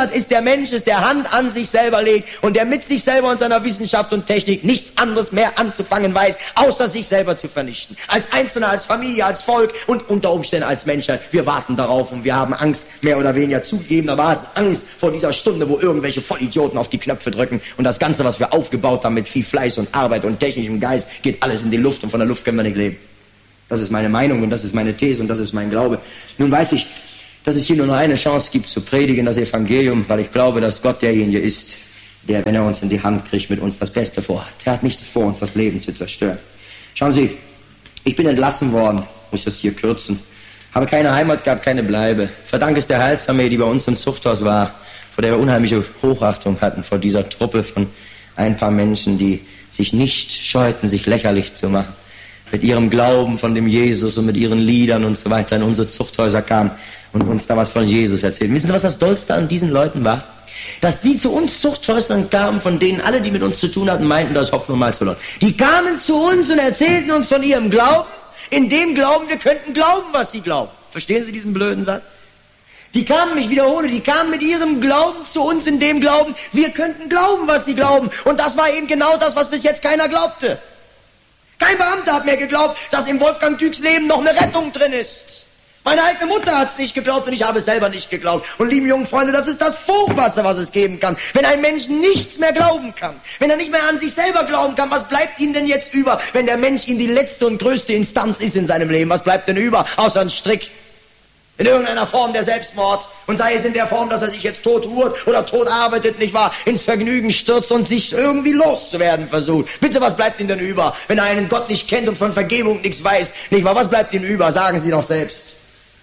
C: Jahrhundert ist der Mensch, der Hand an sich selber legt und der mit sich selber und seiner Wissenschaft und Technik nichts anderes mehr anzufangen weiß, außer sich selber zu vernichten. Als Einzelner, als Familie, als Volk und unter Umständen als Menschheit. Wir warten darauf und wir haben Angst, mehr oder weniger zugegebenermaßen Angst vor dieser Stunde, wo irgendwelche Vollidioten auf die Knöpfe drücken und das Ganze, was wir aufgebaut haben mit viel Fleiß und Arbeit und technischem Geist, geht alles in die Luft und von der Luft können wir nicht leben. Das ist meine Meinung und das ist meine These und das ist mein Glaube. Nun weiß ich, dass es hier nur noch eine Chance gibt, zu predigen, das Evangelium, weil ich glaube, dass Gott derjenige ist, der, wenn er uns in die Hand kriegt, mit uns das Beste vorhat. Er hat nicht vor, uns das Leben zu zerstören. Schauen Sie, ich bin entlassen worden, muss das hier kürzen, habe keine Heimat gehabt, keine Bleibe. Verdank es der Heilsarmee, die bei uns im Zuchthaus war, vor der wir unheimliche Hochachtung hatten, vor dieser Truppe von ein paar Menschen, die sich nicht scheuten, sich lächerlich zu machen. Mit ihrem Glauben von dem Jesus und mit ihren Liedern und so weiter in unsere Zuchthäuser kamen und uns damals von Jesus erzählten. Wissen Sie, was das Tollste an diesen Leuten war? Dass die zu uns Zuchthäusern kamen, von denen alle, die mit uns zu tun hatten, meinten, das ist Hopfen und Malz verloren. Die kamen zu uns und erzählten uns von ihrem Glauben, in dem Glauben, wir könnten glauben, was sie glauben. Verstehen Sie diesen blöden Satz? Die kamen, ich wiederhole, die kamen mit ihrem Glauben zu uns, in dem Glauben, wir könnten glauben, was sie glauben. Und das war eben genau das, was bis jetzt keiner glaubte. Kein Beamter hat mehr geglaubt, dass im Wolfgang Düks Leben noch eine Rettung drin ist. Meine eigene Mutter hat es nicht geglaubt und ich habe es selber nicht geglaubt. Und lieben jungen Freunde, das ist das Furchtbarste, was es geben kann. Wenn ein Mensch nichts mehr glauben kann, wenn er nicht mehr an sich selber glauben kann, was bleibt ihm denn jetzt über, wenn der Mensch in die letzte und größte Instanz ist in seinem Leben? Was bleibt denn über, außer ein Strick? In irgendeiner Form der Selbstmord und sei es in der Form, dass er sich jetzt tot ruht oder tot arbeitet, nicht wahr, ins Vergnügen stürzt und sich irgendwie loszuwerden versucht. Bitte, was bleibt ihm denn über, wenn er einen Gott nicht kennt und von Vergebung nichts weiß, nicht wahr, was bleibt ihm über, sagen Sie doch selbst.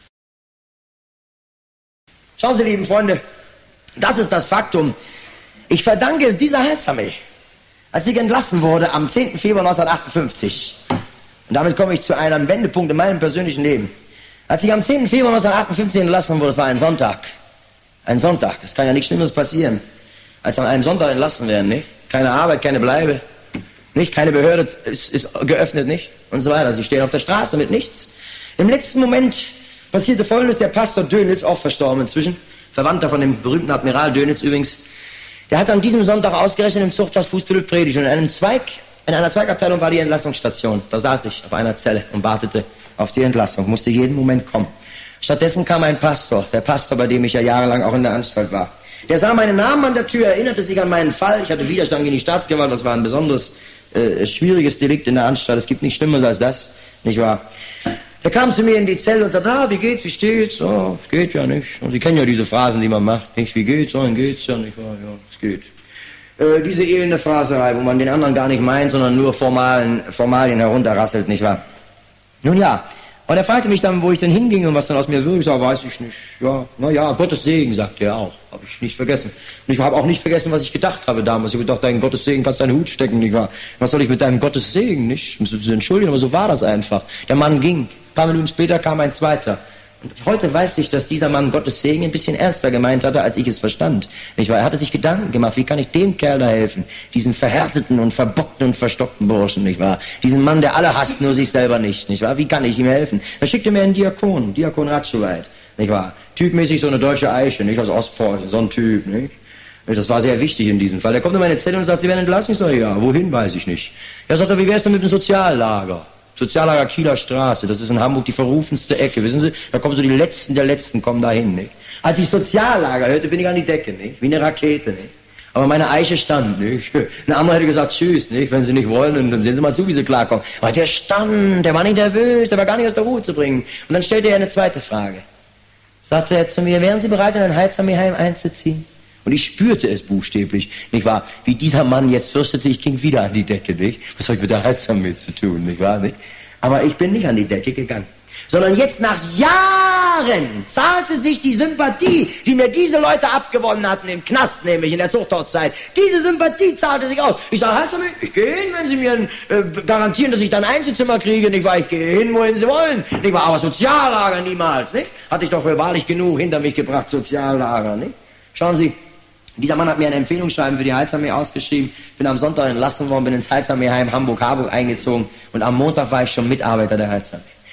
C: Schauen Sie, lieben Freunde, das ist das Faktum. Ich verdanke es dieser Heilsarmee, als ich entlassen wurde am 10. Februar 1958. Und damit komme ich zu einem Wendepunkt in meinem persönlichen Leben. Als ich am 10. Februar 1958 entlassen wurde, das war ein Sonntag. Ein Sonntag, es kann ja nichts Schlimmes passieren, als an einem Sonntag entlassen werden, nicht? Keine Arbeit, keine Bleibe, nicht? Keine Behörde ist geöffnet, nicht? Und so weiter. Sie stehen auf der Straße mit nichts. Im letzten Moment passierte Folgendes: Der Pastor Dönitz, auch verstorben inzwischen, Verwandter von dem berühmten Admiral Dönitz übrigens, der hat an diesem Sonntag ausgerechnet im Zuchthaus Fußbüttel predigt und in einer Zweigabteilung war die Entlassungsstation. Da saß ich auf einer Zelle und wartete auf die Entlassung, musste jeden Moment kommen. Stattdessen kam ein Pastor, der Pastor, bei dem ich ja jahrelang auch in der Anstalt war. Der sah meinen Namen an der Tür, erinnerte sich an meinen Fall. Ich hatte Widerstand gegen die Staatsgewalt, das war ein besonderes, schwieriges Delikt in der Anstalt. Es gibt nichts Schlimmeres als das, nicht wahr? Er kam zu mir in die Zelle und sagte, wie geht's, wie steht's? Oh, geht ja nicht. Und Sie kennen ja diese Phrasen, die man macht, nicht? Wie geht's? Oh, dann geht's ja nicht. Ja, es geht. Diese elende Phraserei, wo man den anderen gar nicht meint, sondern nur Formalien herunterrasselt, nicht wahr? Nun ja, und er fragte mich dann, wo ich denn hinging und was dann aus mir würde. Ich sage, weiß ich nicht. Ja, naja, Gottes Segen, sagte er auch. Habe ich nicht vergessen. Und ich habe auch nicht vergessen, was ich gedacht habe damals. Ich habe gedacht, dein Gottes Segen kannst deinen Hut stecken, nicht wahr? Was soll ich mit deinem Gottes Segen, nicht? Ich muss mich entschuldigen, aber so war das einfach. Der Mann ging. Ein paar Minuten später kam ein zweiter. Und heute weiß ich, dass dieser Mann Gottes Segen ein bisschen ernster gemeint hatte, als ich es verstand. Nicht wahr? Er hatte sich Gedanken gemacht, wie kann ich dem Kerl da helfen? Diesen verhärteten und verbockten und verstockten Burschen, nicht wahr? Diesen Mann, der alle hasst, nur sich selber nicht wahr? Wie kann ich ihm helfen? Da schickte mir einen Diakon Ratschoweit, nicht wahr? Typmäßig so eine deutsche Eiche, nicht aus Ostpreußen, so ein Typ, nicht? Das war sehr wichtig in diesem Fall. Der kommt in meine Zelle und sagt, Sie werden entlassen. Ich sage, ja, wohin, weiß ich nicht. Er sagt, wie wär's denn mit dem Soziallager? Soziallager Kieler Straße, das ist in Hamburg die verrufenste Ecke, wissen Sie? Da kommen so die Letzten der Letzten kommen dahin, nicht? Als ich Soziallager hörte, bin ich an die Decke, nicht? Wie eine Rakete, nicht? Aber meine Eiche stand, nicht? Ein anderer hätte gesagt, tschüss, nicht? Wenn Sie nicht wollen, dann sehen Sie mal zu, wie Sie klarkommen. Aber der stand, der war nicht nervös, der war gar nicht aus der Ruhe zu bringen. Und dann stellte er eine zweite Frage. Sagte er zu mir, wären Sie bereit, in ein Heilsarmeeheim einzuziehen? Und ich spürte es buchstäblich, nicht wahr? Wie dieser Mann jetzt fürchtete, ich ging wieder an die Decke, nicht? Was habe ich mit der Heilsarmee zu tun, nicht wahr? Nicht? Aber ich bin nicht an die Decke gegangen. Sondern jetzt nach Jahren zahlte sich die Sympathie, die mir diese Leute abgewonnen hatten im Knast, nämlich in der Zuchthauszeit, diese Sympathie zahlte sich aus. Ich sage, Heilsarmee, ich gehe hin, wenn Sie mir garantieren, dass ich dann Einzelzimmer kriege, nicht wahr? Ich gehe hin, wohin Sie wollen, nicht wahr? Aber Soziallager niemals, nicht? Hatte ich doch wahrlich genug hinter mich gebracht, Soziallager, nicht? Schauen Sie, dieser Mann hat mir ein Empfehlungsschreiben für die Heilsarmee ausgeschrieben, bin am Sonntag entlassen worden, bin ins Heilsarmeeheim Hamburg-Harburg eingezogen und am Montag war ich schon Mitarbeiter der Heilsarmee.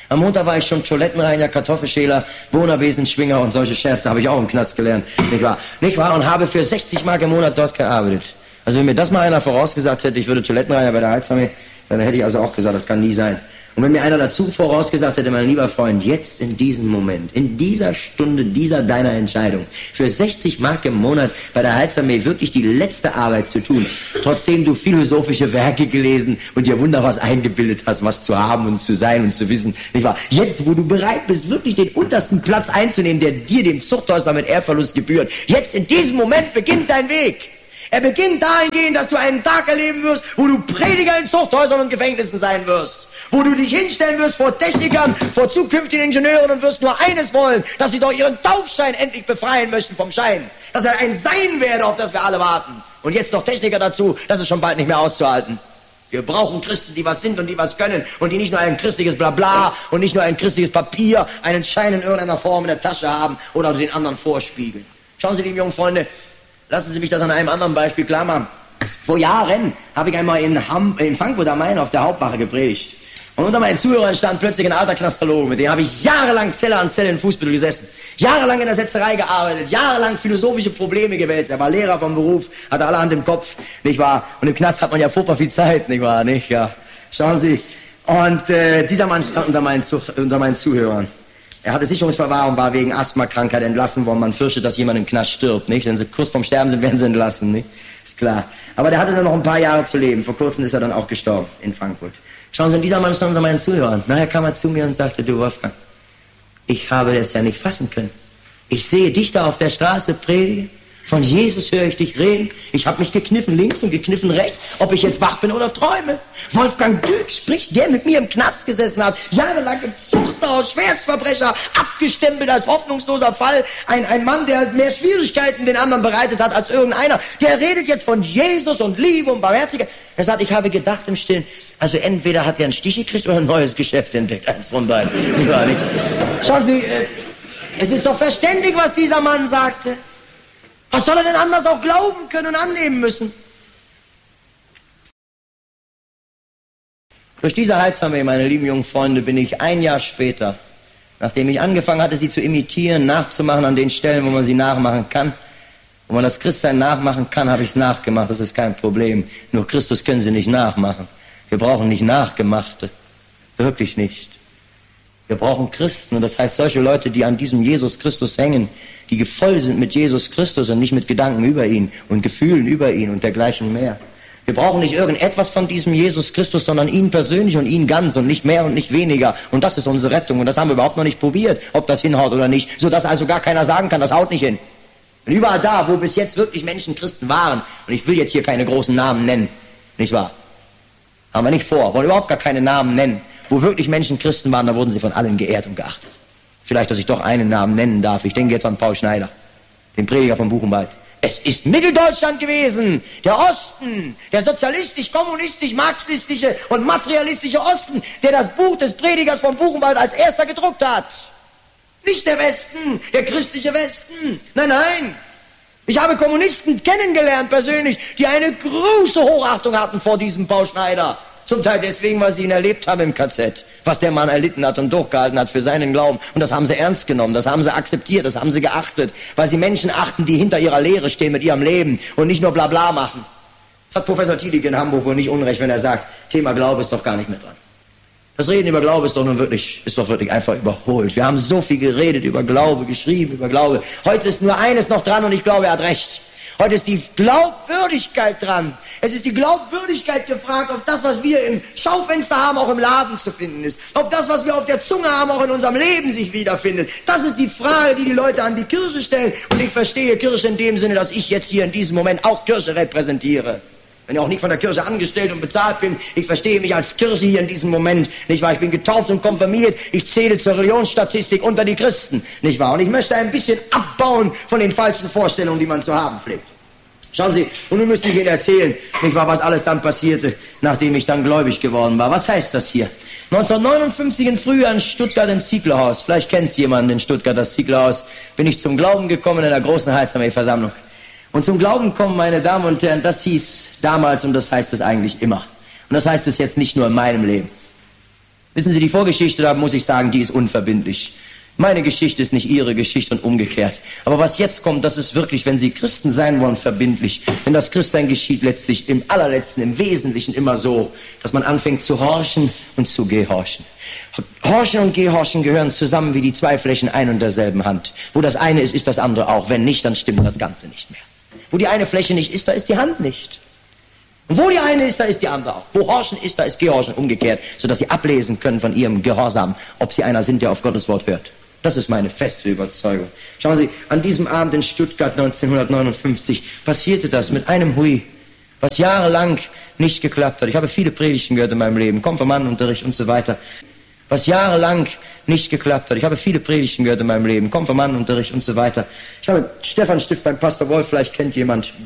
C: Am Montag war ich schon Toilettenreiniger, Kartoffelschäler, Wohnerbesenschwinger und solche Scherze habe ich auch im Knast gelernt, nicht wahr? Nicht wahr? Und habe für 60 Mark im Monat dort gearbeitet. Also wenn mir das mal einer vorausgesagt hätte, ich würde Toilettenreiniger bei der Heilsarmee, dann hätte ich also auch gesagt, das kann nie sein. Und wenn mir einer dazu vorausgesagt hätte, mein lieber Freund, jetzt in diesem Moment, in dieser Stunde, dieser deiner Entscheidung, für 60 Mark im Monat bei der Heilsarmee wirklich die letzte Arbeit zu tun, trotzdem du philosophische Werke gelesen und dir wunderbar was eingebildet hast, was zu haben und zu sein und zu wissen, nicht wahr? Jetzt, wo du bereit bist, wirklich den untersten Platz einzunehmen, der dir, dem Zuchthäusler mit Ehrverlust gebührt, jetzt in diesem Moment beginnt dein Weg. Er beginnt dahingehend, dass du einen Tag erleben wirst, wo du Prediger in Zuchthäusern und Gefängnissen sein wirst. Wo du dich hinstellen wirst vor Technikern, vor zukünftigen Ingenieuren und wirst nur eines wollen, dass sie doch ihren Taufschein endlich befreien möchten vom Schein. Dass er ein Sein werde, auf das wir alle warten. Und jetzt noch Techniker dazu, das ist schon bald nicht mehr auszuhalten. Wir brauchen Christen, die was sind und die was können und die nicht nur ein christliches Blabla und nicht nur ein christliches Papier, einen Schein in irgendeiner Form in der Tasche haben oder den anderen vorspiegeln. Schauen Sie, liebe jungen Freunde, lassen Sie mich das an einem anderen Beispiel klar machen. Vor Jahren habe ich einmal in Frankfurt am Main auf der Hauptwache gepredigt. Und unter meinen Zuhörern stand plötzlich ein alter Knastologe, mit dem habe ich jahrelang Zelle an Zelle in Fußbüttel gesessen, jahrelang in der Setzerei gearbeitet, jahrelang philosophische Probleme gewälzt. Er war Lehrer vom Beruf, hatte allerhand im Kopf, nicht wahr? Und im Knast hat man ja furchtbar viel Zeit, nicht wahr? Nicht? Ja. Schauen Sie. Und dieser Mann stand unter meinen Zuhörern. Er hatte Sicherungsverwahrung, war wegen Asthmakrankheit entlassen worden. Man fürchtet, dass jemand im Knast stirbt, nicht? Wenn sie kurz vorm Sterben sind, werden sie entlassen, nicht? Ist klar. Aber der hatte nur noch ein paar Jahre zu leben. Vor kurzem ist er dann auch gestorben in Frankfurt. Schauen Sie, dieser Mann stand unter meinen Zuhörern. Nachher kam er zu mir und sagte, du Wolfgang, ich habe das ja nicht fassen können. Ich sehe dich da auf der Straße predigen. Von Jesus höre ich dich reden. Ich habe mich gekniffen links und gekniffen rechts, ob ich jetzt wach bin oder träume. Wolfgang Dück spricht, der mit mir im Knast gesessen hat, jahrelang im Zuchthaus, Schwerstverbrecher, abgestempelt als hoffnungsloser Fall. Ein Mann, der mehr Schwierigkeiten den anderen bereitet hat als irgendeiner. Der redet jetzt von Jesus und Liebe und Barmherzigkeit. Er sagt, ich habe gedacht im Stillen, also entweder hat er einen Stich gekriegt oder ein neues Geschäft entdeckt. Eins von beiden. Schauen Sie, es ist doch verständlich, was dieser Mann sagte. Was soll er denn anders auch glauben können und annehmen müssen? Durch diese Heilsarmee, meine lieben jungen Freunde, bin ich ein Jahr später, nachdem ich angefangen hatte, sie zu imitieren, nachzumachen an den Stellen, wo man sie nachmachen kann, wo man das Christsein nachmachen kann, habe ich es nachgemacht, das ist kein Problem. Nur Christus können sie nicht nachmachen. Wir brauchen nicht Nachgemachte, wirklich nicht. Wir brauchen Christen, und das heißt solche Leute, die an diesem Jesus Christus hängen, die voll sind mit Jesus Christus und nicht mit Gedanken über ihn und Gefühlen über ihn und dergleichen mehr. Wir brauchen nicht irgendetwas von diesem Jesus Christus, sondern ihn persönlich und ihn ganz und nicht mehr und nicht weniger. Und das ist unsere Rettung. Und das haben wir überhaupt noch nicht probiert, ob das hinhaut oder nicht, sodass also gar keiner sagen kann, das haut nicht hin. Und überall da, wo bis jetzt wirklich Menschen Christen waren, und ich will jetzt hier keine großen Namen nennen, nicht wahr? Haben wir nicht vor, wollen überhaupt gar keine Namen nennen. Wo wirklich Menschen Christen waren, da wurden sie von allen geehrt und geachtet. Vielleicht, dass ich doch einen Namen nennen darf. Ich denke jetzt an Paul Schneider, den Prediger von Buchenwald. Es ist Mitteldeutschland gewesen, der Osten, der sozialistisch, kommunistisch, marxistische und materialistische Osten, der das Buch des Predigers von Buchenwald als erster gedruckt hat. Nicht der Westen, der christliche Westen. Nein, nein. Ich habe Kommunisten kennengelernt persönlich, die eine große Hochachtung hatten vor diesem Paul Schneider. Zum Teil deswegen, weil sie ihn erlebt haben im KZ, was der Mann erlitten hat und durchgehalten hat für seinen Glauben. Und das haben sie ernst genommen, das haben sie akzeptiert, das haben sie geachtet, weil sie Menschen achten, die hinter ihrer Lehre stehen mit ihrem Leben und nicht nur Blabla machen. Das hat Professor Tielik in Hamburg wohl nicht unrecht, wenn er sagt, Thema Glaube ist doch gar nicht mit dran. Das Reden über Glaube ist doch wirklich einfach überholt. Wir haben so viel geredet über Glaube, geschrieben über Glaube. Heute ist nur eines noch dran und ich glaube, er hat recht. Heute ist die Glaubwürdigkeit dran. Es ist die Glaubwürdigkeit gefragt, ob das, was wir im Schaufenster haben, auch im Laden zu finden ist. Ob das, was wir auf der Zunge haben, auch in unserem Leben sich wiederfindet. Das ist die Frage, die die Leute an die Kirche stellen. Und ich verstehe Kirche in dem Sinne, dass ich jetzt hier in diesem Moment auch Kirche repräsentiere. Wenn ich auch nicht von der Kirche angestellt und bezahlt bin, ich verstehe mich als Kirche hier in diesem Moment, nicht wahr? Ich bin getauft und konfirmiert, ich zähle zur Religionsstatistik unter die Christen, nicht wahr? Und ich möchte ein bisschen abbauen von den falschen Vorstellungen, die man zu haben pflegt. Schauen Sie, und nun müsste ich Ihnen erzählen, nicht wahr, was alles dann passierte, nachdem ich dann gläubig geworden war. Was heißt das hier? 1959 im Frühjahr in Stuttgart im Zieglerhaus, vielleicht kennt es jemand in Stuttgart, das Zieglerhaus, bin ich zum Glauben gekommen in einer großen Heilsarmee-Versammlung. Und zum Glauben kommen, meine Damen und Herren, das hieß damals und das heißt es eigentlich immer. Und das heißt es jetzt nicht nur in meinem Leben. Wissen Sie, die Vorgeschichte, da muss ich sagen, die ist unverbindlich. Meine Geschichte ist nicht Ihre Geschichte und umgekehrt. Aber was jetzt kommt, das ist wirklich, wenn Sie Christen sein wollen, verbindlich. Denn das Christsein geschieht letztlich im allerletzten, im Wesentlichen immer so, dass man anfängt zu horchen und zu gehorchen. Horchen und Gehorchen gehören zusammen wie die zwei Flächen ein und derselben Hand. Wo das eine ist, ist das andere auch. Wenn nicht, dann stimmt das Ganze nicht mehr. Wo die eine Fläche nicht ist, da ist die Hand nicht. Und wo die eine ist, da ist die andere auch. Wo Horchen ist, da ist Gehorchen umgekehrt, sodass Sie ablesen können von Ihrem Gehorsam, ob Sie einer sind, der auf Gottes Wort hört. Das ist meine feste Überzeugung. Schauen Sie, an diesem Abend in Stuttgart 1959 passierte das mit einem Hui, was jahrelang nicht geklappt hat. Ich habe viele Predigten gehört in meinem Leben, Konfirmandenunterricht und so weiter. Was jahrelang nicht geklappt hat. Ich habe viele Predigten gehört in meinem Leben, Konfirmandenunterricht und so weiter. Ich habe Stephanstift beim Pastor Wolf, vielleicht kennt jemand